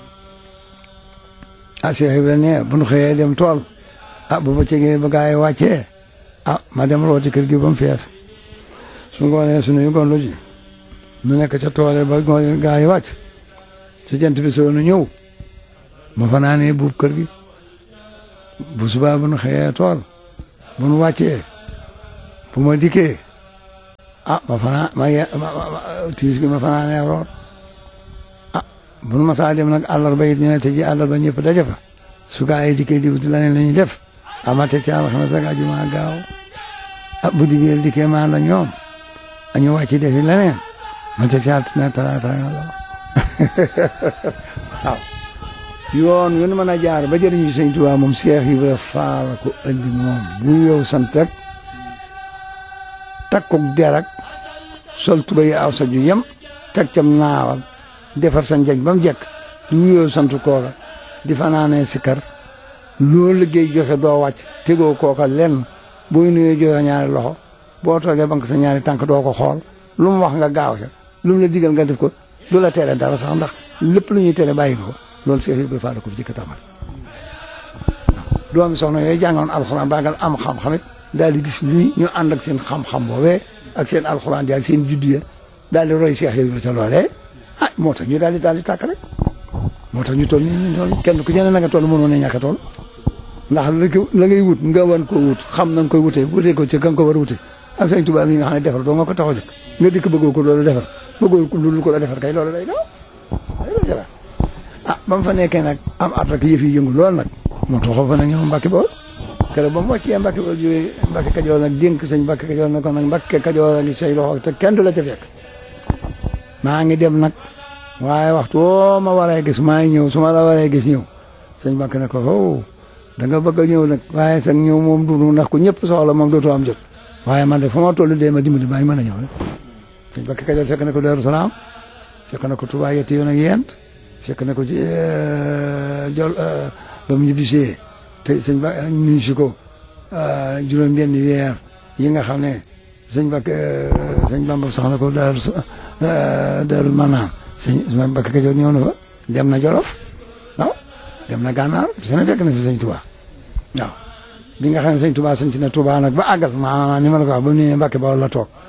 ah Seex Ibra ne bu nu xëyee dem tool ah bu ba cegee ba gaa yi wàccee ah ma dem rooti kër gi ba mu fees su ngoonee suñuy gon lu ji nu nekk ca toole ba gaa yi wàcc su jant bi soo nu ñëw ma fanaanee buub kër gi bu subaa bu nu xëyee tool bu nu wàccee bu ma dikkee ah ma fanaa ma ye ma timis gi ma fanaanee root ah bu nu ma saa dem nag àllarba it ñu ne te ji àllarba ñëpp daje fa su gaa yi dikkee di wuti leneen la ñuy def amate ci alxames ak àjjuma gaaw ah bu dibéer dikkee maa la ñoom ñu wàcc defi leneen ma te ci altine talaata waaw yoon wi nu mën a jaar ba jëriñu Sëñ Tuubaa moom Seex Ibra Faal ko andi moom bu yow sant ak takkuk der ak sol tuba yi aw sa ju yem teg cam naawal defar sa njañ ba mu jekk du yow sant kooka di fanaanee sikar loolu liggéey joxe doo wàcc tegoo kooka lenn booy nuyoo joxe ñaari loxo boo toogee banque sa ñaari tànk doo ko xool lu mu wax nga gaaw ca lu mu la digal nga def ko du la tere dara sax ndax lépp lu ñuy tere bàyyi ko loolu Seex Ibra Faal ko fi jëkk a tamal doomi soxna yooyu jàngoon alxuraan baa nga am xam-xamit daal di gis lii ñu ànd ak seen xam-xam boobee ak seen alxuraan di ak seen juddu ya daal di roy Seex Ibra ca loolee ah moo tax ñu daal di daal di tàkk rek moo tax ñu toll nii ñu toll kenn ku ci ne na nga toll mënoon a ñàkk a toll ndax la ngay wut nga wan ko wut xam nañ koy wutee wutee ko ci ka nga ko war a wutee ak Sëñ Tuubaa mi nga xam ne defar doo nga ko tax a jóg nga dikk bëggoo ko loolu defar bëggoo ko loolu ko la defar kay loolu day gaaw ah ba mu fa nekkee nag am at rek yëf yi yëngu lool nag moo taxoo fa nag ñëw Mbàkke Bawol keroog ba mu wàccee Mbàkke Bawol jógee Mbàkke Kajoor nag dénk sëñ Mbàkke Kajoor nag kon nag Mbàkke Kajoor ngi say loxo te kenn du la ca fekk maa ngi dem nag waaye waxtu woo ma waree gis maa ngi ñëw su ma la waree gis ñëw sëñ Mbàkke ne ko oh da nga bëgg a ñëw nag waaye sax ñëw moom du ndax ku ñëpp soxla moom dootoo am jot waaye man de fu ma toll dee ma dimbali maa ngi mën a ñëw rek sëñ Mbàkke Kajoor fekk na ko Daaru Salaam fekk na ko Tuubaa yetti yoon ak yent fekk na ko ci jol ba mu ñibbisee te sëñ ba ñu si ko juróom benn weer yi nga xam ne sëñ Mbàkke sëñ Bamba sax na ko Daaru Daaru Manaan sëñ Mbàkke Kajoor ñëw na fa dem na Jolof waaw dem na Gànnaar sene fekk na fi sëñ Tuubaa waaw bi nga xam ne sëñ Tuubaa sëñ ci ne Tuubaa nag ba àggal maanaam ni ma la ko wax ba mu ne Mbàkke Bawol la toog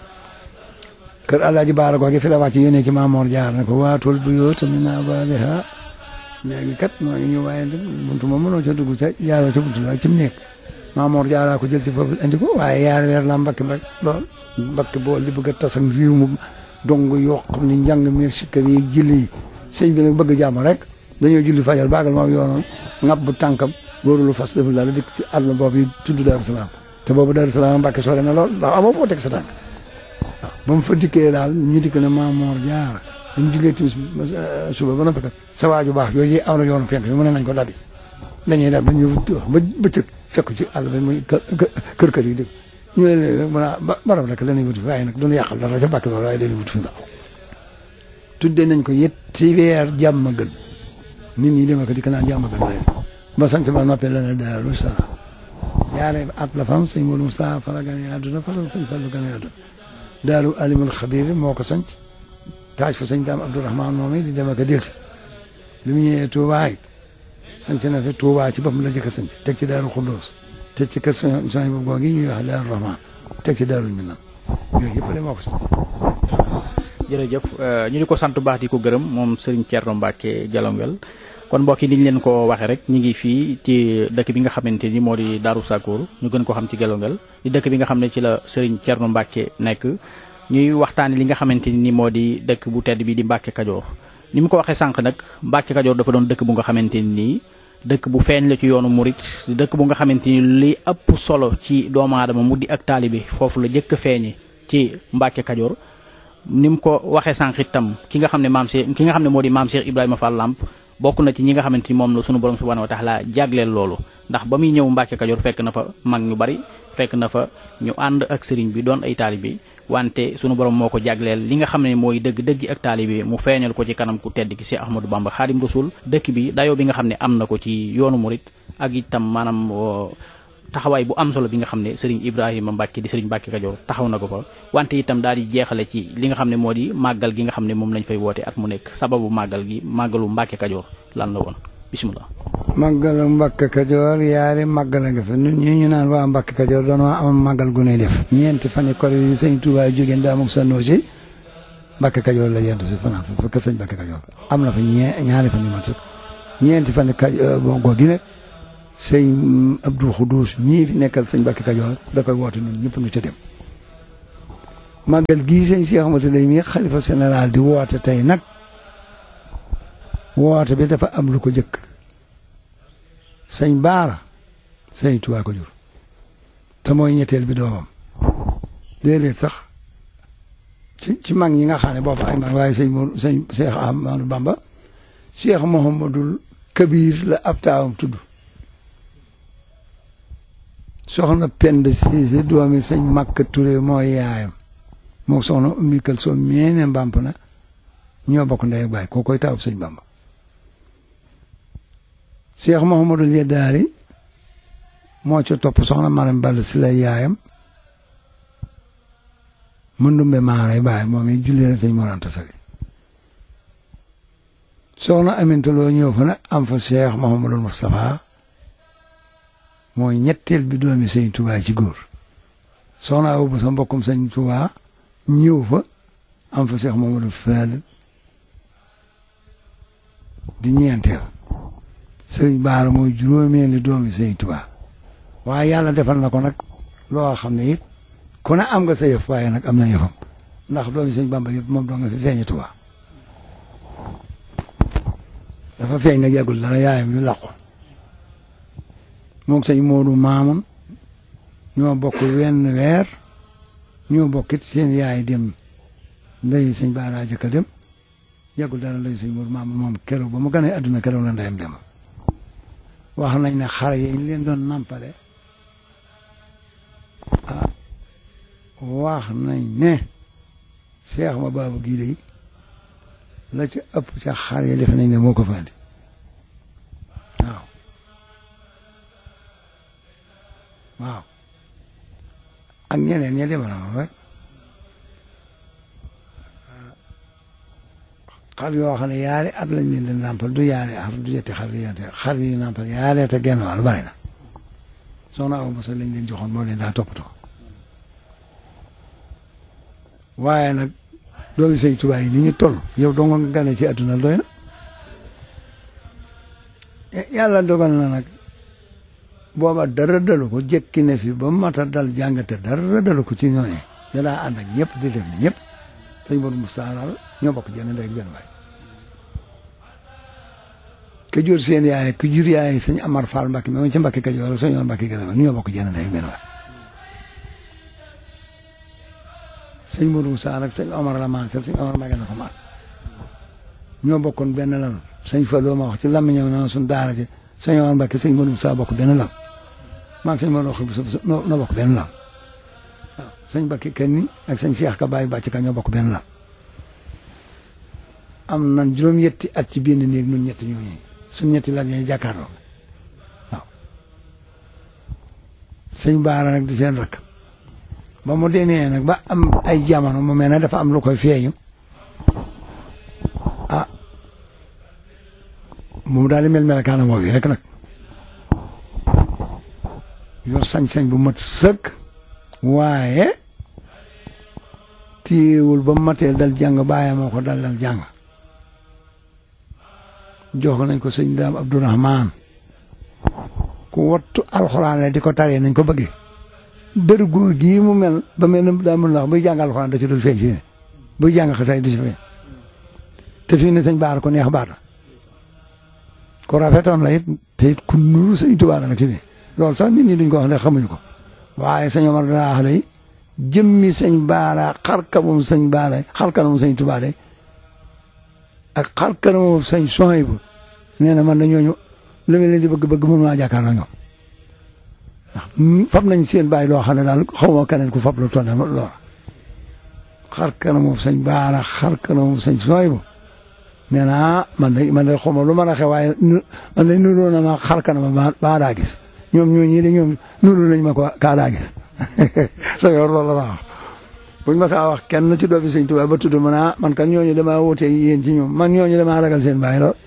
kër Alaaji Baara googu fi la wàcc yónnee ci Maamoor Jaar ne ko waatul bu yoo tamit naa baabiha léegi kat moo ngi ñëw waaye buntu ma mënoo ca dugg ca jaaroo ca buntu la ci mu nekk Maamoor Jaaraa ko jël si foofu indi ko waaye yaar weer la Mbàkke Mbàkke lool Mbàkke Bawol li bëgg a tas ak réew mu dong yoo xam ni njàng mi sikka yi julli yi sëñ bi nag bëgg jàmm rek dañoo julli fajal baagal moom yoonoon ŋab bu tànkam góorulu fas deful daal dikk ci àll boobu yi tudd Daaru Salaam te boobu Daaru Salaam Mbàkke sore na lool ndax amoo foo teg sa tànk waaw ba mu fa dikkee daal ñu dikk ne Maamoor Jaara dañu jullee timis suba ba noppi kat sa waaju baax yooyu aw na yoonu penk bi mu ne nañ ko dabi dañuy dab dañuy ba bëccëg fekk ci àll bi muy kër kër yi dégg ñu ne léegi rek mën a barab rek la ñuy wuti waaye nag duñu yàqal dara ca Mbàkke ba waaye dañuy wuti fi ba tuddee nañ ko yetti weer jàmm gën nit ñi dema ko dikk naan jàmm gën lay ba sant ba noppee la ne Daaru Salaam ñaare at la fam sëñ Moodu Mustafaa fara gane àdduna fara sëñ Fallu gane àdduna Daaru Alimul Xabiir moo ko sanc taaj fa sëñ Daam Abdourahmaan moom it di dem ak a delsi bi mu ñëwee Tuubaa it sanc na fi Tuubaa ci boppam la jëkk a sanc teg ci Daaru Xuddoos teg ci kër soñ soñ bu googi ñuy wax Daaru Rahmaan teg ci Daaru Minam yooyu yëpp de moo ko sanc jërëjëf ñu di ko sant baax di ko gërëm moom Serigne Thierno Mbacke Jalonguel kon mbokk yi ni ñu leen ko waxee rek ñu ngi fii ci dëkk bi nga xamante ni moo di Daaru Sakkoor ñu gën ko xam ci Jalonguel di dëkk bi nga xam ne ci la Serigne Thierno Mbacke nekk ñuy waxtaane li nga xamante ni moo di dëkk bu tedd bi di Mbacke Kajoor ni mu ko waxee sànq nag Mbacke Kajoor dafa doon dëkk bu nga xamante ni dëkk bu feeñ la ci yoonu murit dëkk bu nga xamante ni li ëpp solo ci doomu aadama mu di ak taalibe foofu la jëkk feeñe ci Mbacke Kajoor ni mu ko waxee sànq itam ki nga xam ne maam Cheikh ki nga xam ne moo di maam Cheikh Ibrahima Fall Lamp bokk na ci ñi nga xamante ni moom la sunu borom subhanahu wa taala jagleel loolu ndax ba muy ñëw Mbacke Kajoor fekk na fa mag ñu bari fekk na fa ñu ànd ak sëriñ bi doon ay taalibe wante sunu borom moo ko jagleel li nga xam ne mooy dëgg dëgg ak taalibe mu feeñal ko ci kanam ku tedd ki Cheikh Ahmadou Bamba Xaadim Rasul dëkk bi dayoo bi nga xam ne am na ko ci yoonu murit ak itam maanaam taxawaay bu am solo bi nga xam ne Serigne Ibrahima Mbacke di Serigne Mbacke Kajoor taxaw na ko fa wante itam daal di jeexale ci li nga xam ne moo di màggal gi nga xam ne moom lañ fay woote at mu nekk sababu màggal gi màggalu Mbacke Kajoor lan la woon bisimilah. màggalu Mbacke Kajoor yaari màggal nga fa ñun ñii ñu naan waa Mbacke Kajoor dañoo am màggal gu ñuy def. ñeenti fan yi kor yi sëñ Touba jógee daa moom sannoo si Mbacke Kajoor la yendu si fanaan fa fa kër sëñ Mbacke Kajoor am na fa ñee ñaari fan yu mat sax ñeenti fan yi Kajoor bon góor gi nag sëñ Abdou Khoudous ñii fi nekkal sëñ Mbacke Kajoor da koy woote ñun ñëpp ñu ca dem màggal gii sëñ Cheikh Ahmadou Lay mi xalifa général di woote tey nag woote bi dafa am lu ko jëkk sëñ Baara sëñ Tuubaa ko jur te mooy ñetteel bi doomam déedéet sax ci ci mag ñi nga xam ne boobu ay mag waaye sëñ mo sëñ Cheikh Ahmadou Bamba Cheikh Mouhamadul Kabir la ab taawam tudd soxna Penda Cissé doomi sëñ Makka Touré mooy yaayam moo soxna Ummi Kalsoom meene mbamp na ñoo bokk ndey ak baay koo koy taawub sëñ Bamba Cheikh Mouhamadul Yeddaari moo ca topp soxna Maram Ball si la yaayam mëndumbe maaray baay moom i jullee sëñ Mor Anta Sali soxna Aminta Lo ñëw fa nag am fa Cheikh Mouhamadul Moustapha mooy ñetteel bi doomi sëñ Touba ci góor soxna Awa bu sa mbokkum sëñ Touba ñëw fa am fa Cheikh Mouhamadul Fadel di ñeenteel sëriñ Baara mooy juróomeeli doomi sëñ Touba waaye yàlla defal na ko nag loo xam ne it ku ne am nga sa yëf waaye nag am na yëfam ndax doomi sëñ Bamba yëpp moom doo nga fi feeñi Touba dafa feeñ nag yàggul dara yaayam ñu làqu moom sëñ Moodu Maamun ñoo bokk wenn weer ñoo bokkit seen yaay dem ndey sëñ Baara jëkk a dem yàggul dara ndey sëñ Moodu Maamun moom keroog ba mu gënee adduna keroog la ndeyam dem wax nañ ne xar yi ñu leen doon nampale ah wax nañ ne Seex ma baabu gii day la ci ëpp ca xar yi defe nañ ne moo ko fa andi waaw waaw ak ñeneen ña demal na rek xar yoo xam ne yaari at lañ leen di nampal du yaari xar du yetti xar du yetti xar yi nampal yaari at ak genn wàll bari na soxna Awa Bousso lañ leen joxoon moo leen daa toppatoo waaye nag doomi sëñ Tuubaa yi ni ñu toll yow dong nga gane ci àdduna doy na yàlla dogal na nag booba dara dalu ko jekki ne fi ba mata dal jàngate dara dalu ko ci ñooñee da daa ànd ak ñëpp di def ne ñëpp sëñ Modou Moustapha ñoo bokk jenn ndey ak benn baay ka jur seen yaay ka jur yaay sëñ Amar Fall Mbacke mi ci Mbacke Kajoor sëñ Amar Mbacke gën a ñoo bokk jenn ndey ak benn baay sëñ Modou Moustapha nag sëñ Omar la maasal sëñ Omar Mbacke na ko maat ñoo bokkoon benn lal sëñ Fallou ma wax ci làmmiñam na suñ daara ji sëñ Omar Mbacke sëñ Modou Moustapha bokk benn lal maa ngi sëñ Modou wax noo bokk benn lal waaw sëñ Mbacke kenn ni ak sëñ Cheikh Ka Baye Bàcc Ka ñoo bokk benn lal am nañ juróom-ñetti at ci benn néeg ñun ñetti ñooñu suñ ñetti lal ñooy jàkkaarloo waaw sëñ Baara nag di seen rakk ba mu demee nag ba am ay jamono mu mel ne dafa am lu koy feeñu ah moom daal di mel melakaana woow yi rek nag yor sañ-sañ bu mat sëkk waaye téewul ba mateel dal jàng bàyyi moo ko dal dal jàng jox nañ ko sëñ Daam Abdourahman ku wattu alxuraan la di ko taree nañ ko bëggee dër gu gii mu mel ba mel ne daa mën la wax buy jàng alxuraan da ci dul feeñ fii ne buy jàng xasaay di ci feeñ te fii ne sëñ Baara ko neex baat la ku rafetoon la it te it ku nuru sëñ Tuubaa nag ci ne loolu sax nit ñi duñ ko wax ne xamuñu ko waaye sëñ Omar daa wax lay jëmmi sëñ Baara xarkanamum sëñ Baara xarkanamum sëñ Tuubaa de ak xarkanamum sëñ Sohaybu nee na man na ñooñu li ma leen di bëgg-bëgg mënu maa jàkkaarloo ñoom ndax fab nañ seen bàyyi loo xam ne daal xaw ma keneen ku fab lu toll loola xarkanamum sëñ Baara xarkanamum sëñ Sohaybu nee na man de man de xaw ma lu mën a xew waaye man de nuroo na ma xarkanam ma maa daa gis ñoom ñoo ñii de ñoom nuru nañ ma ko kaa daa gis sa yor loolu la wax buñ ma saa wax kenn ci doomi sëñ Tuubaa ba tudd ma naa man kan ñooñu damaa wóotee yéen ci ñoom man ñooñu damaa ragal seen bàyyi lool.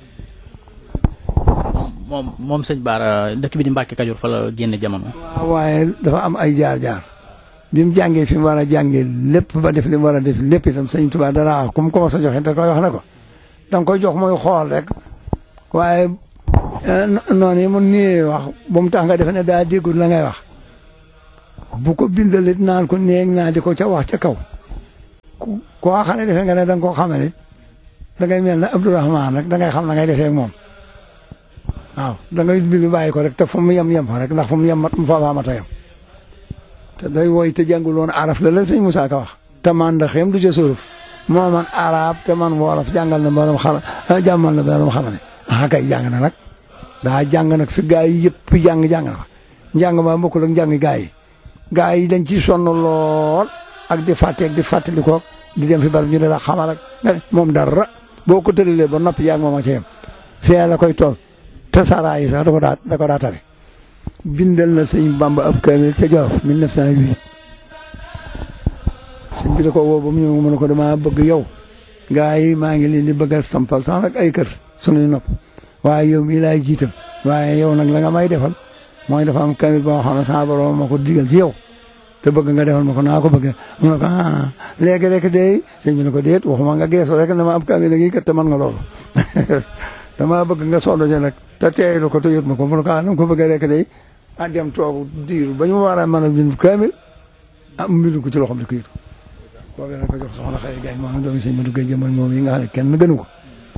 moom moom sëñ Baara dëkk bi di Mbàkke Kajoor fa la génne jamono. waaw waaye dafa am ay jaar-jaar bi mu jàngee fi mu war a jàngee lépp ba def li mu war a def lépp itam sëñ Tuubaa dara wax comme comme sa joxe da koy wax ne ko da nga koy jox mooy xool rek waaye noonu yi mu nii wax ba mu tax nga defe ne daa déggul la ngay wax bu ko bindalit naan ko néeg naa di ko ca wax ca kaw ku koo xam ne defe nga ne da nga koo xamale da ngay mel ne Abdourahman rek da ngay xam na ngay defee ak moom waaw da ngay mbir mi bàyyi ko rek te fu mu yem yem fa rek ndax fu mu yem mat mu fa mat a yem te day woy te jàngul woon araf la la sëñ Moussa Ka wax te man da xem du ca suruf moo man arab te man wolof jàngal na borom xar jàmmal na borom xamane ah kay jàng na nag daa jàng nag fi gaa yi yëpp jàng jàng na fa njàng ma bokkul ak njàng gaa yi gaa yi dañ ci sonn lool ak di fàtte ak di fàttali ko di dem fi barab ñu ne la xamal ak moom dara boo ko tëralee ba noppi yaa ngi moom a ci yem fee la koy tool te saraa yi sax da ko daa da ko daa tare bindal na sëñ Bamba ab kaamil ca Jolof mille neuf cent huit sëñ bi da ko woo ba mu ñëw mu ne ko dama bëgg yow gaa yi maa ngi leen di bëgg a sampal sax nag ay kër sunuy nopp waaye yow mii laay jiitam waaye yow nag la nga may defal mooy dafa am kaamil boo xam ne sama borom ma ko digal ci yow te bëgg nga defal ma ko naa ko bëgg mu ne ko ah léegi rek de sëñ bi ne ko déet waxuma nga geesu rek dama am kaamil ngi kat te man nga loolu dama bëgg nga sonn ci nag te teeylu ko te yot ma ko mu ne ko ah na ko bëgg rek de ah dem toog diir ba ñu war a mën a bind kaamil ah mu bind ko ci loxoom di ko yit ko boobu la ko jox soxna Xëy Gaay moom doomi sëñ Madu Gay jëmal moom yi nga xam ne kenn gënu ko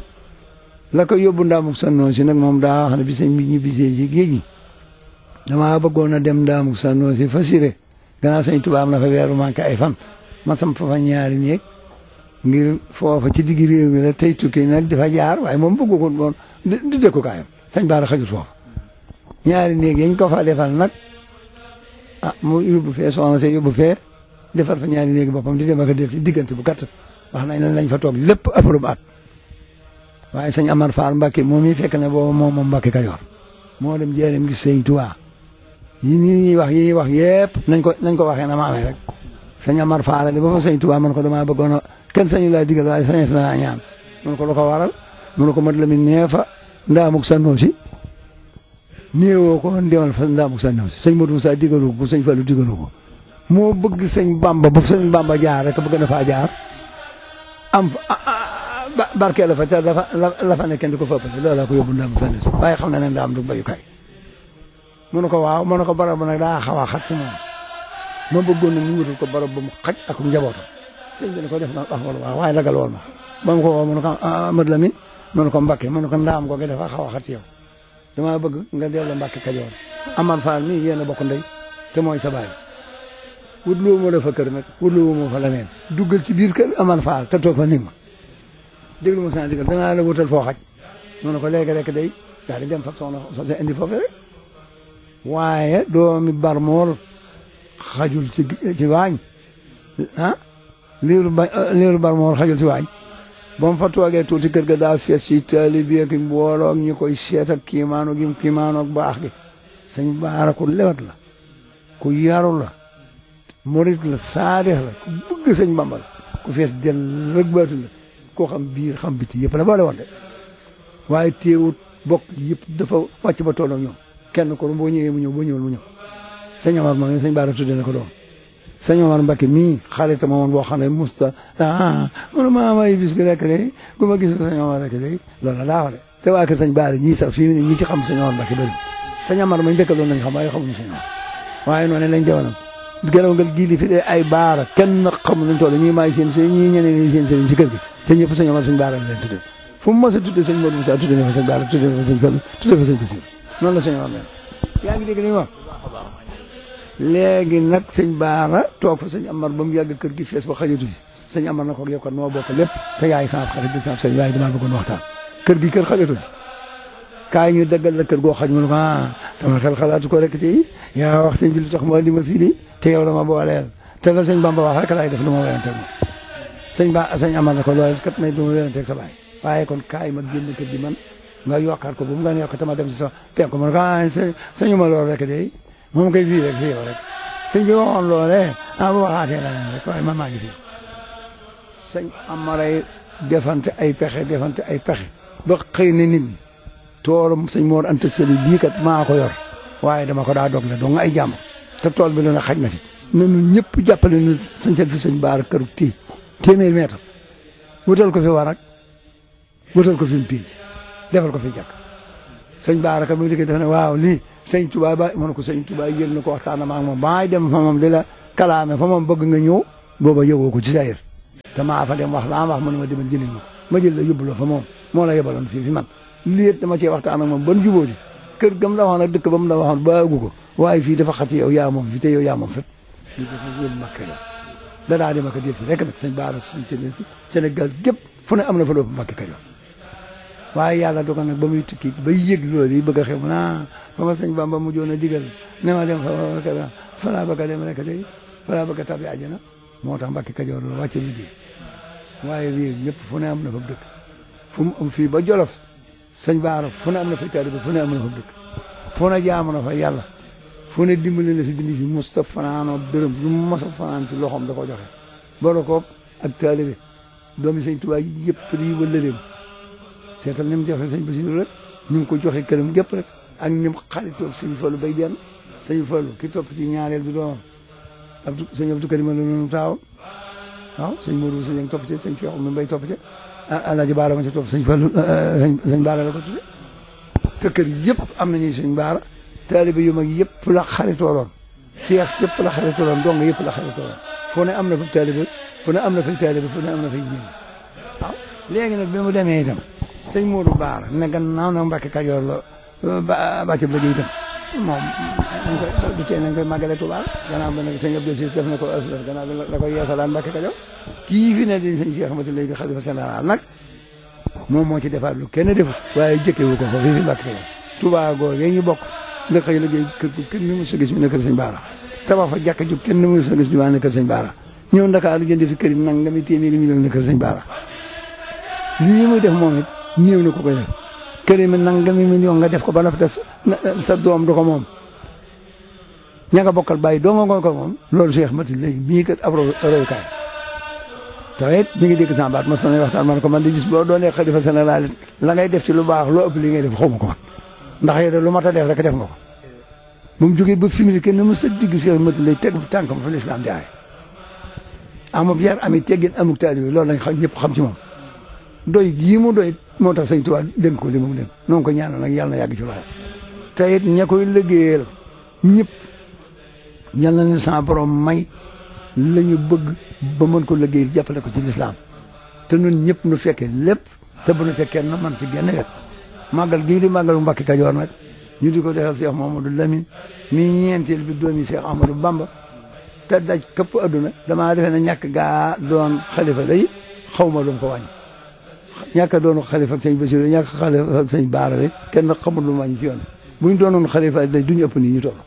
la ko yóbbu Ndaamuk Sannoosi nag moom daa wax ne bi sëñ bi ñu bisee ci géej gi damaa bëggoon a dem Ndaamuk Sannoosi fa siré gannaaw sëñ Tuubaa am na fa weeru manqué ay fan ma samp fa ñaari néeg ngir foofa ci digg réew mi la tey tukki nag dafa jaar waaye moom bëggu ko woon di dëkku kaayam sëñ Baara xajut foofa ñaari néeg yañ ko fa defal nag ah mu yóbbu fee soxna see yóbbu fee defal fa ñaari néegi boppam di dem ak a del si diggante bu gàtt wax nañ ne lañ fa toog lépp ëppalum at waaye sëñ Amar Fall Mbacke moom i fekk ne boobu moom moom Mbacke Kajoor moo dem jéeréem gis sëñ Tuubaa yi ñuy wax yi wax yëpp nañ ko nañ ko waxee na ma amee rek sëñ Amar Fall di ba fa sëñ Tuubaa man ko damaa bëggoon a kenn sañu laa digal waaye sañet naa ñaan man ko lu ko waral mun ko mat la mi nee fa Ndaamuk Sannoosi néewoo ko ndemal fa Ndaamuk Sannoosi sëñ Modou Moussa digalu ko sëñ Fallou digalu ko moo bëgg sëñ Bamba ba sëñ Bamba jaar rek bëgg na faa jaar am fa barkee la fa ca la fa la fa nekkee di ko fëppale loolu laa ko yóbbu Ndaamuk Sannoosi waaye xam na ne ndaam du bayukaay mu ne ko waaw mu ne ko barab ba nag daa xaw a xat ci moom ma bëggoon na ñu wutal ko barab ba mu xaj ak njabootam sëñ bi ne ko def na wax wala waaw waaye lagal woon ma ba mu ko woo mu ne ko Amadou Lamine mu ne ko Mbacke mu ne ko ndaam googu dafa xaw a xat ci yow damaa bëgg nga delloo Mbacke Kajoor Amar Fall mii yéen a bokk ndey te mooy sa baay wutloo ma la fa kër nag wutloo ma fa leneen duggal ci biir kër Amar Fall te toog fa nig ma déglu ma saa digal danaa la wutal foo xaj mu ne ko léegi rek day daal di dem fa soxna soo see indi foofu rek waaye doomi barmool xajul ci ci waañ ah liiru ba liiru barmool xajul ci waañ ba mu fa toogee tuuti kër ga daa fees ci taalibe ak mbooloo ak ñu koy seet ak kiimaanu gi kiimaanu ak baax gi sëñ Baara ku lewat la ku yaru la murit la saadix la ku bëgg sëñ Bamba la ku fees del rek baatu la koo xam biir xam biti yëpp la boole woon de waaye teewut bokk yëpp dafa wàcc ba tolloo ñoom kenn ko boo ñëwee mu ñëw boo ñëwul mu ñëw sëñ Omar moom sëñ Baara tudde na ko doom sëñ Omar Mbacke mii xarit ma woon boo xam ne musta ah man maa may bis gi rek de ku ma gis sëñ Omar rek de loolu la daa wax de te waa kër sëñ Baara ñii sax fii mu ne ñi ci xam sëñ Omar Mbacke bëri sëñ Omar mañ dëkkaloon nañ xam waaye xamuñu sëñ Omar waaye noonu lañ dewoon gelaw ngal gii li fi de ay baara kenn xamul nañ toll ñii maay seen sëñ ñii ñeneen ñi seen sëriñ ci kër gi te ñëpp sëñ Omar sëñ Baara leen tudde fu mu mës a tudde sëñ Modou Moussa tudde na fa sëñ Baara tudde na fa sëñ Fall tudde fa sëñ Bassirou noonu la sëñ Omar mel yaa ngi dégg li mu wax léegi nag sëñ Baara toog fa sëñ Amar ba mu yàgg kër gi fees ba xajatu fi sëñ Amar na ko yow kon noo bokk lépp te yaay sama xarit di sama sëñ waaye damaa bëggoon waxtaan kër gi kër xajatu fi kaay ñu daggal la kër goo xaj mu ne ko ah sama xel xalaatu ko rek ci yaa wax sëñ bi lu tax moo di ma fii di te yow la ma booleel te la sëñ Bamba wax rek laay def lu ma weranteeg moom sëñ Ba sëñ Amar na ko loolu kat may du ma weranteeg sa baay waaye kon kaay ma génn kër gi man nga yokkaat ko bu mu nga yokk te ma dem si sa penku ma ne ko ah sëñu ma loolu rek de moom koy fii rek fii yow rek sëñ bi waxoon loolee ah bu waxaatee la leen rek waaye man maa ngi fi sëñ Amaray defante ay pexe defante ay pexe ba xëy na nit ñi toolam sëñ Mor Anta Sali bii kat maa ko yor waaye dama ko daa dog le dong ay jàmm te tool bi dana xaj na fi ñun ñëpp jàppale ñu sañcal fi sëñ Baara këru tii téeméer meetar wutal ko fi warak wutal ko fi mu piij defal ko fi jàkk sëñ Baara kat bu dikkee def ne waaw lii sëñ Touba ba mën ko sëñ Touba yëg na ko waxtaan na ma ak moom baay dem fa moom di la kalaame fa moom bëgg nga ñëw booba yëgoo ko ci sayir te maa fa dem wax laa wax mu ne ma demal jëlil ma ma jël la yóbbu la fa moom moo la yebaloon fii fi man lii dama cee waxtaan ak moom ban jubóo di kër gam la waxoon ak dëkk ba mu la waxoon baagu ko waaye fii dafa xati yow yaa moom fi te yow yaa moom fépp lii dafa yóbbu Mbàkke Kajoor danaa dem ak a del si rek nag sëñ Baara suñ si Sénégal gépp fu ne am na fa lóobu Mbàkke Kajoor waaye yàlla dogal nag ba muy tukki bay yëg loolu yi bëgg a xew naa ba ma sëñ Bamba mujjoon a digal ne ma dem fa fa laa bëgg a dem rek day fa laa bëgg a tabi àjjana moo tax Mbàkke Kajoor la wàcce liggéey waaye lii ñëpp fu ne am na fa dëkk fu mu am fii ba Jolof sëñ Baara fu ne am na fa taalibe fu ne am na fa dëkk fu ne jaamu na fa yàlla fu ne dimbali na fi bindi fi musta fanaanoo dërëm lu mu mos a fanaan ci loxoom da ko joxe boole ko ak taalibe doomi sëñ Tuubaa yëpp di wëllëleem seetal ni mu joxe sëñ Basiru rek ñu ngi ko joxe këram gépp rek ak ni mu xaritoo sëñ Fallu bay benn sëñ Fallu ki topp ci ñaareel bi doomam Abdou sëñ Abdou Karim la noonu taawam waaw sëñ Modou sëñ topp ci sëñ Cheikh mi bay topp ci Alaaji Baara ma ci topp sëñ Fallu sëñ Baara la ko tudde te kër yëpp am nañuy sëñ Baara taalibe yu mag yëpp la xaritooloon seex yëpp la xaritooloon dong yëpp la xaritooloon foo ne am na fa taalibe fu ne am na fay taalibe fu ne am na fay jiw waaw léegi nag bi mu demee itam sëñ Modou Baara ne gannaaw na Mbàkke Kajoor la ba bàccab liggéey itam moom nañ koy du tee nañ koy màggale Tuubaa gannaaw ba nag sëñ Abdou Sis def na ko asdef gannaaw bi la koy yeesalaan Mbàkke Kajoor kii fi ne di sëñ Cheikh Ahmadou léegi xalifa général nag moom moo ci defaat lu kenn defut waaye jëkkewu ko fa fii fi Mbàkke Kajoor Tuubaa googee ñu bokk nga xëy liggéey kër gu kenn ni mu sa gis ñu ne kër sëñ Baara tabax fa jàkka ju kenn ni mu sa gis ñu ne kër sëñ Baara ñëw Ndakaaru jënd fi kër yi nag nga mi téeméeri million ne kër sëñ Baara lii muy def moom it ñëw na ko koy def kër yi mi nangami million nga def ko ba noppi te sa doom du ko moom ña nga bokkal bàyyi dooma nga ko moom loolu Cheikh Mati léegi mii kat ab royukaay te it mi ngi dégg sama baat mos na waxtaan man ko man di gis boo doonee xalifa général la ngay def ci lu baax loo ëpp li ngay def xaw ma ko man ndax yow de lu mat a def rek def nga ko bu mu jógee ba fi mu ne kenn mu sa digg Cheikh Mati lay teg tànkam fa lislaam di aay amub yar ami teggin amuk taalibe loolu lañ xam ñëpp xam ci moom doy yii mu doy moo tax sëñ Tuubaa dénk ko li mu dem noonu ko ñaanal nag yàlla na yàgg ci loxo te it ña koy liggéeyal ñëpp yal na leen sama borom may la ñu bëgg ba mën ko liggéeyal jàppale ko ci lislaam te ñun ñëpp nu fekkee lépp te bu nu ca kenn man ci genn wet màggal gii di màggalu Mbàkke Kajoor nag ñu di ko defal Cheikh Mamadou Lamine mi ñeenteel bi doomi Cheikh Amadou Bamba te daj këpp adduna damaa defee ne ñàkk gaa doon xalifa day xaw ma lu mu ko wàññi ñàkk a doon xalifa ak sëñ Basiru ñàkk xalifa ak sëñ Baara rek kenn xamul lu mu wàññi ci yoon bu ñu doonoon xalifa day duñu ëpp nii ñu toll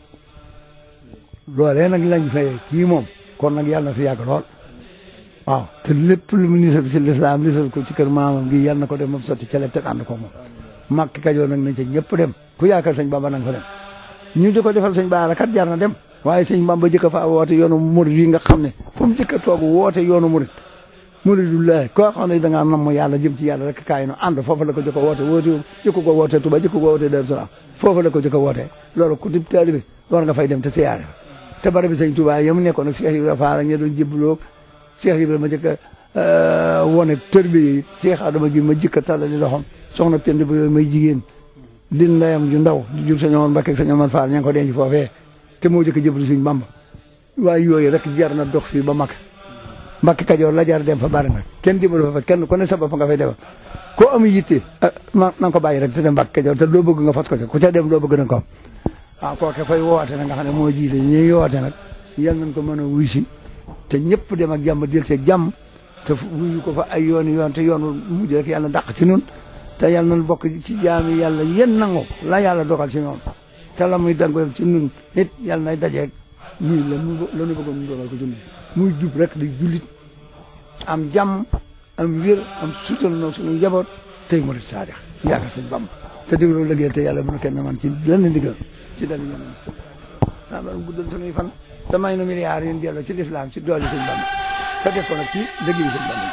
loolee nag lañ fayee kii moom kon nag yàlla na fi yàgg lool waaw te lépp lu mu nisal ci lislaam nisal ko ci kër maamam gi yàlla na ko dem moom sotti ca te ànd ko moom Mbàkke Kajoor nag nañ ca ñëpp dem ku yaakaar sëñ Bamba nanga fa dem ñu di ko defal sëñ Baara kat jar na dem waaye sëñ Bamba jëkk fa woote yoonu murid yi nga xam ne fu mu jëkk a toog woote yoonu murid muridullahi koo xam ne da ngaa namm yàlla jëm ci yàlla rek kaay no ànd foofu la ko jëkk a woote woote jëkk ko woote Tuba jëkk ko woote Daaru Salaam foofu la ko jëkk a woote loolu ku di taalibe war nga fay dem te siyaare fa te bari bi sëñ Tuba yam nekkoon ak Cheikh Ibrahima Fall ak ña doon jébbaloo Cheikh Ibrahima ma jëkk a wone tërbi yi Cheikh Adama gi ma jëkk a tàllali loxoom soxna Pend ba yooyu may jigéen di ndeyam ju ndaw di jur sëñ Omar Mbakke ak sëñ Omar Fall ña ngi ko denc foofee te moo jëkk a jébbalu sëñ Bamba waaye yooyu rek jar na dox fii ba mag Mbàkke Kajoor la jar dem fa bari nag kenn jébbalu fa kenn ku ne sa bopp nga fay defal koo am yitte na nga ko bàyyi rek te dem Mbàkke Kajoor te loo bëgg nga fas ko ca ku ca dem loo bëgg na ko am waaw kooke fay woote nag nga xam ne moo jiite ñuy woote nag yal nañ ko mën a wuy si te ñëpp dem ak jàmm del see jàmm te wuyu ko fa ay yoon yoon te yoon mujj rek yàlla dàq ci nun te yàlla nañ bokk ci jaami yàlla yéen nangu la yàlla dogal ci ñoom te la muy dango ci nun nit yàlla nay dajeeg ñuy la la ñu bëggoon ñu dogal ko ci nun muy jub rek di jullit am jàmm am wér am sutal noo suñu njaboot tey mu rit saadix yaakaar sëñ Bamba te déglu liggéeyal te yàlla mënu kenn man ci lenn ndigal ci dal ñoom sa sa borom guddal suñuy fan te may na milliards yi ñu delloo ci lislaam ci doole sëñ Bamba te def ko nag ci liggéey sëñ Bamba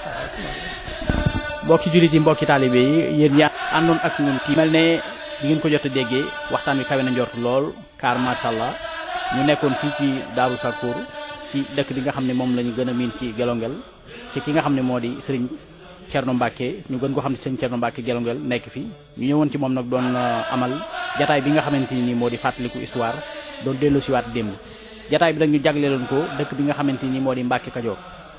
mbokki jullit yi mbokki taalibe yi yéen ñaa àndoon ak ñun ci mel ne di ngeen ko jot a déggee waxtaan wi kawe na njort lool car macha allah ñu nekkoon fii ci Daaru Sakkoor ci dëkk bi nga xam ne moom la ñu gën a miin ci Gelongel ci ki nga xam ne moo di Serigne Thierno Mbacke ñu gën ko xam ne Serigne Thierno Mbacke Gelongel nekk fi ñu ñëwoon ci moom nag doon amal jataay bi nga xamante ni moo di fàttaliku histoire doon dellu siwaat démb jataay bi nag ñu jagleeloon ko dëkk bi nga xamante ni moo di Mbacke Kajoor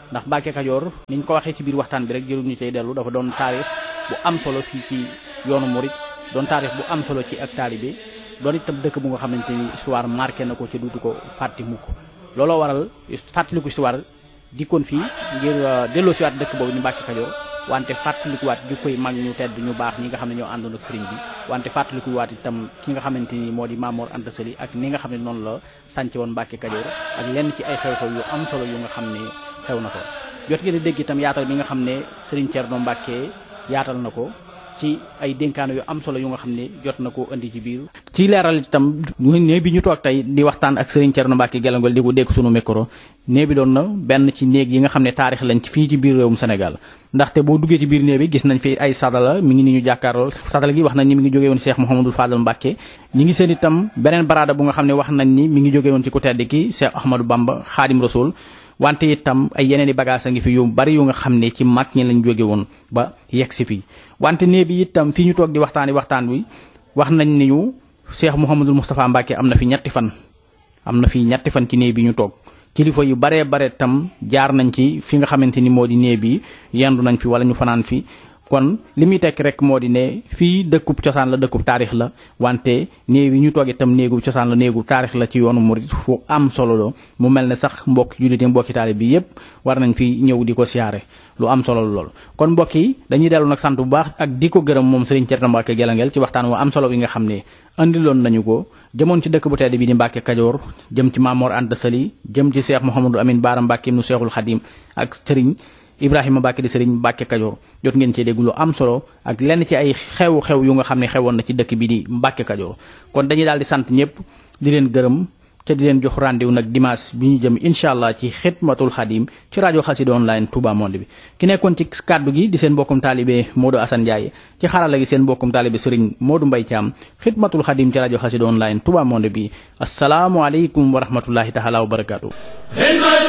ndax Mbàkke Kajoor niñ ko waxee ci biir waxtaan bi rek jëru ñu tey dellu dafa doon taarix bu am solo fii ci yoonu murit doon taarix bu am solo ci ak taalibe doon itam dëkk bu nga xamante ni histoire marqué na ko ci duutu ko fàtti mukk looloo waral fàttaliku histoire dikkoon fii ngir delloosiwaat dëkk boobu ni Mbàkke Kajoor wante fàttalikuwaat ju koy mag ñu tedd ñu baax ñi nga xam ne ñoo àndoon ak sëriñ bi wante fàttalikuwaat itam ki nga xamante ni moo di Maam Mor Anta Sali ak ni nga xam ne noonu la sànce woon Mbàkke Kajoor ak lenn ci ay xew-xew yu am solo yu nga xam ne xew na ko jot ngeen a dégg itam yaatal bi nga xam ne sëriñ Thierno Mbàkke yaatal na ko ci ay dénkaane yu am solo yu nga xam ne jot na koo indi ci biir ci leeral itam ne bi ñu toog tey di waxtaan ak Serigne Thierno Mbacke Gelongal di ko dégg sunu micro nee bi doon na benn ci néeg yi nga xam ne taarix lañ ci fii ci biir réewum Sénégal ndaxte boo duggee ci biir néeg bi gis nañ fi ay sadala mi ngi ni ñu jàkkaarlool sadala gi wax nañ ni mi ngi jógee woon Cheikh Mouhamadou Fadal Mbacke ñi ngi seen itam beneen baraada bu nga xam ne wax nañ ni mi ngi jógee woon ci ku tedd ki Cheikh Ahmadou Bamba Khadim Rasoul wante itam ay yeneen i bagage a ngi fi yu bari yu nga xam ne ci mag ñi lañ jóge woon ba yegg si fii wante nee bi itam fii ñu toog di waxtaani waxtaan wi wax nañ ni ñu Cheikh Mouhamadul Moustapha Mbacke am na fi ñetti fan am na fi ñetti fan ci nee bi ñu toog kilifa yu baree bare tam jaar nañ ci fi nga xamante ni moo di nee bi yendu nañ fi wala ñu fanaan fi kon li muy tekk rek moo di ne fii dëkkub cosaan la dëkkub taarix la wante néew yi ñu toog itam néegu cosaan la néegu taarix la ci yoonu murit fu am solo la mu mel ne sax mbokki jullit yi mbokki taalibe bi yépp war nañ fi ñëw di ko siyaare lu am solo lool kon mbokk yi dañuy dellu nag sant bu baax ak di ko gërëm moom Serigne Thierno Mbacke Gelongal ci waxtaan wa am solo bi nga xam ne andiloon nañu ko jëmoon ci dëkk bu tedd bi di Mbacke Kajoor jëm ci Maam Mor Anta Sali jëm ci Cheikh Mouhamadou Amine Bara Mbacke nu Cheikhul Khadim ak Serigne Ibrahima Mbacke di Serigne Mbacke Kajoor jot ngeen cee dégg lu am solo ak lenn ci ay xew-xew yu nga xam ne xewoon na ci dëkk bi di Mbacke Kajoor kon dañuy daal di sant ñëpp di leen gërëm te di leen jox rendez-vous nag dimanche bi ñu jëm incha allah ci Xidmatul Xadim ci rajo Xassida online Touba Monde bi ki nekkoon ci kaddu gi di seen mbokkum taalibe Modou Assane Ndiaye ci xarala gi seen mbokkum taalibe Serigne Modou Mbaye Thiam Xidmatul Xadim ci rajo Xassida online Touba Monde bi asalaamualeykum wa rahmatullahi taala wa barakaatu.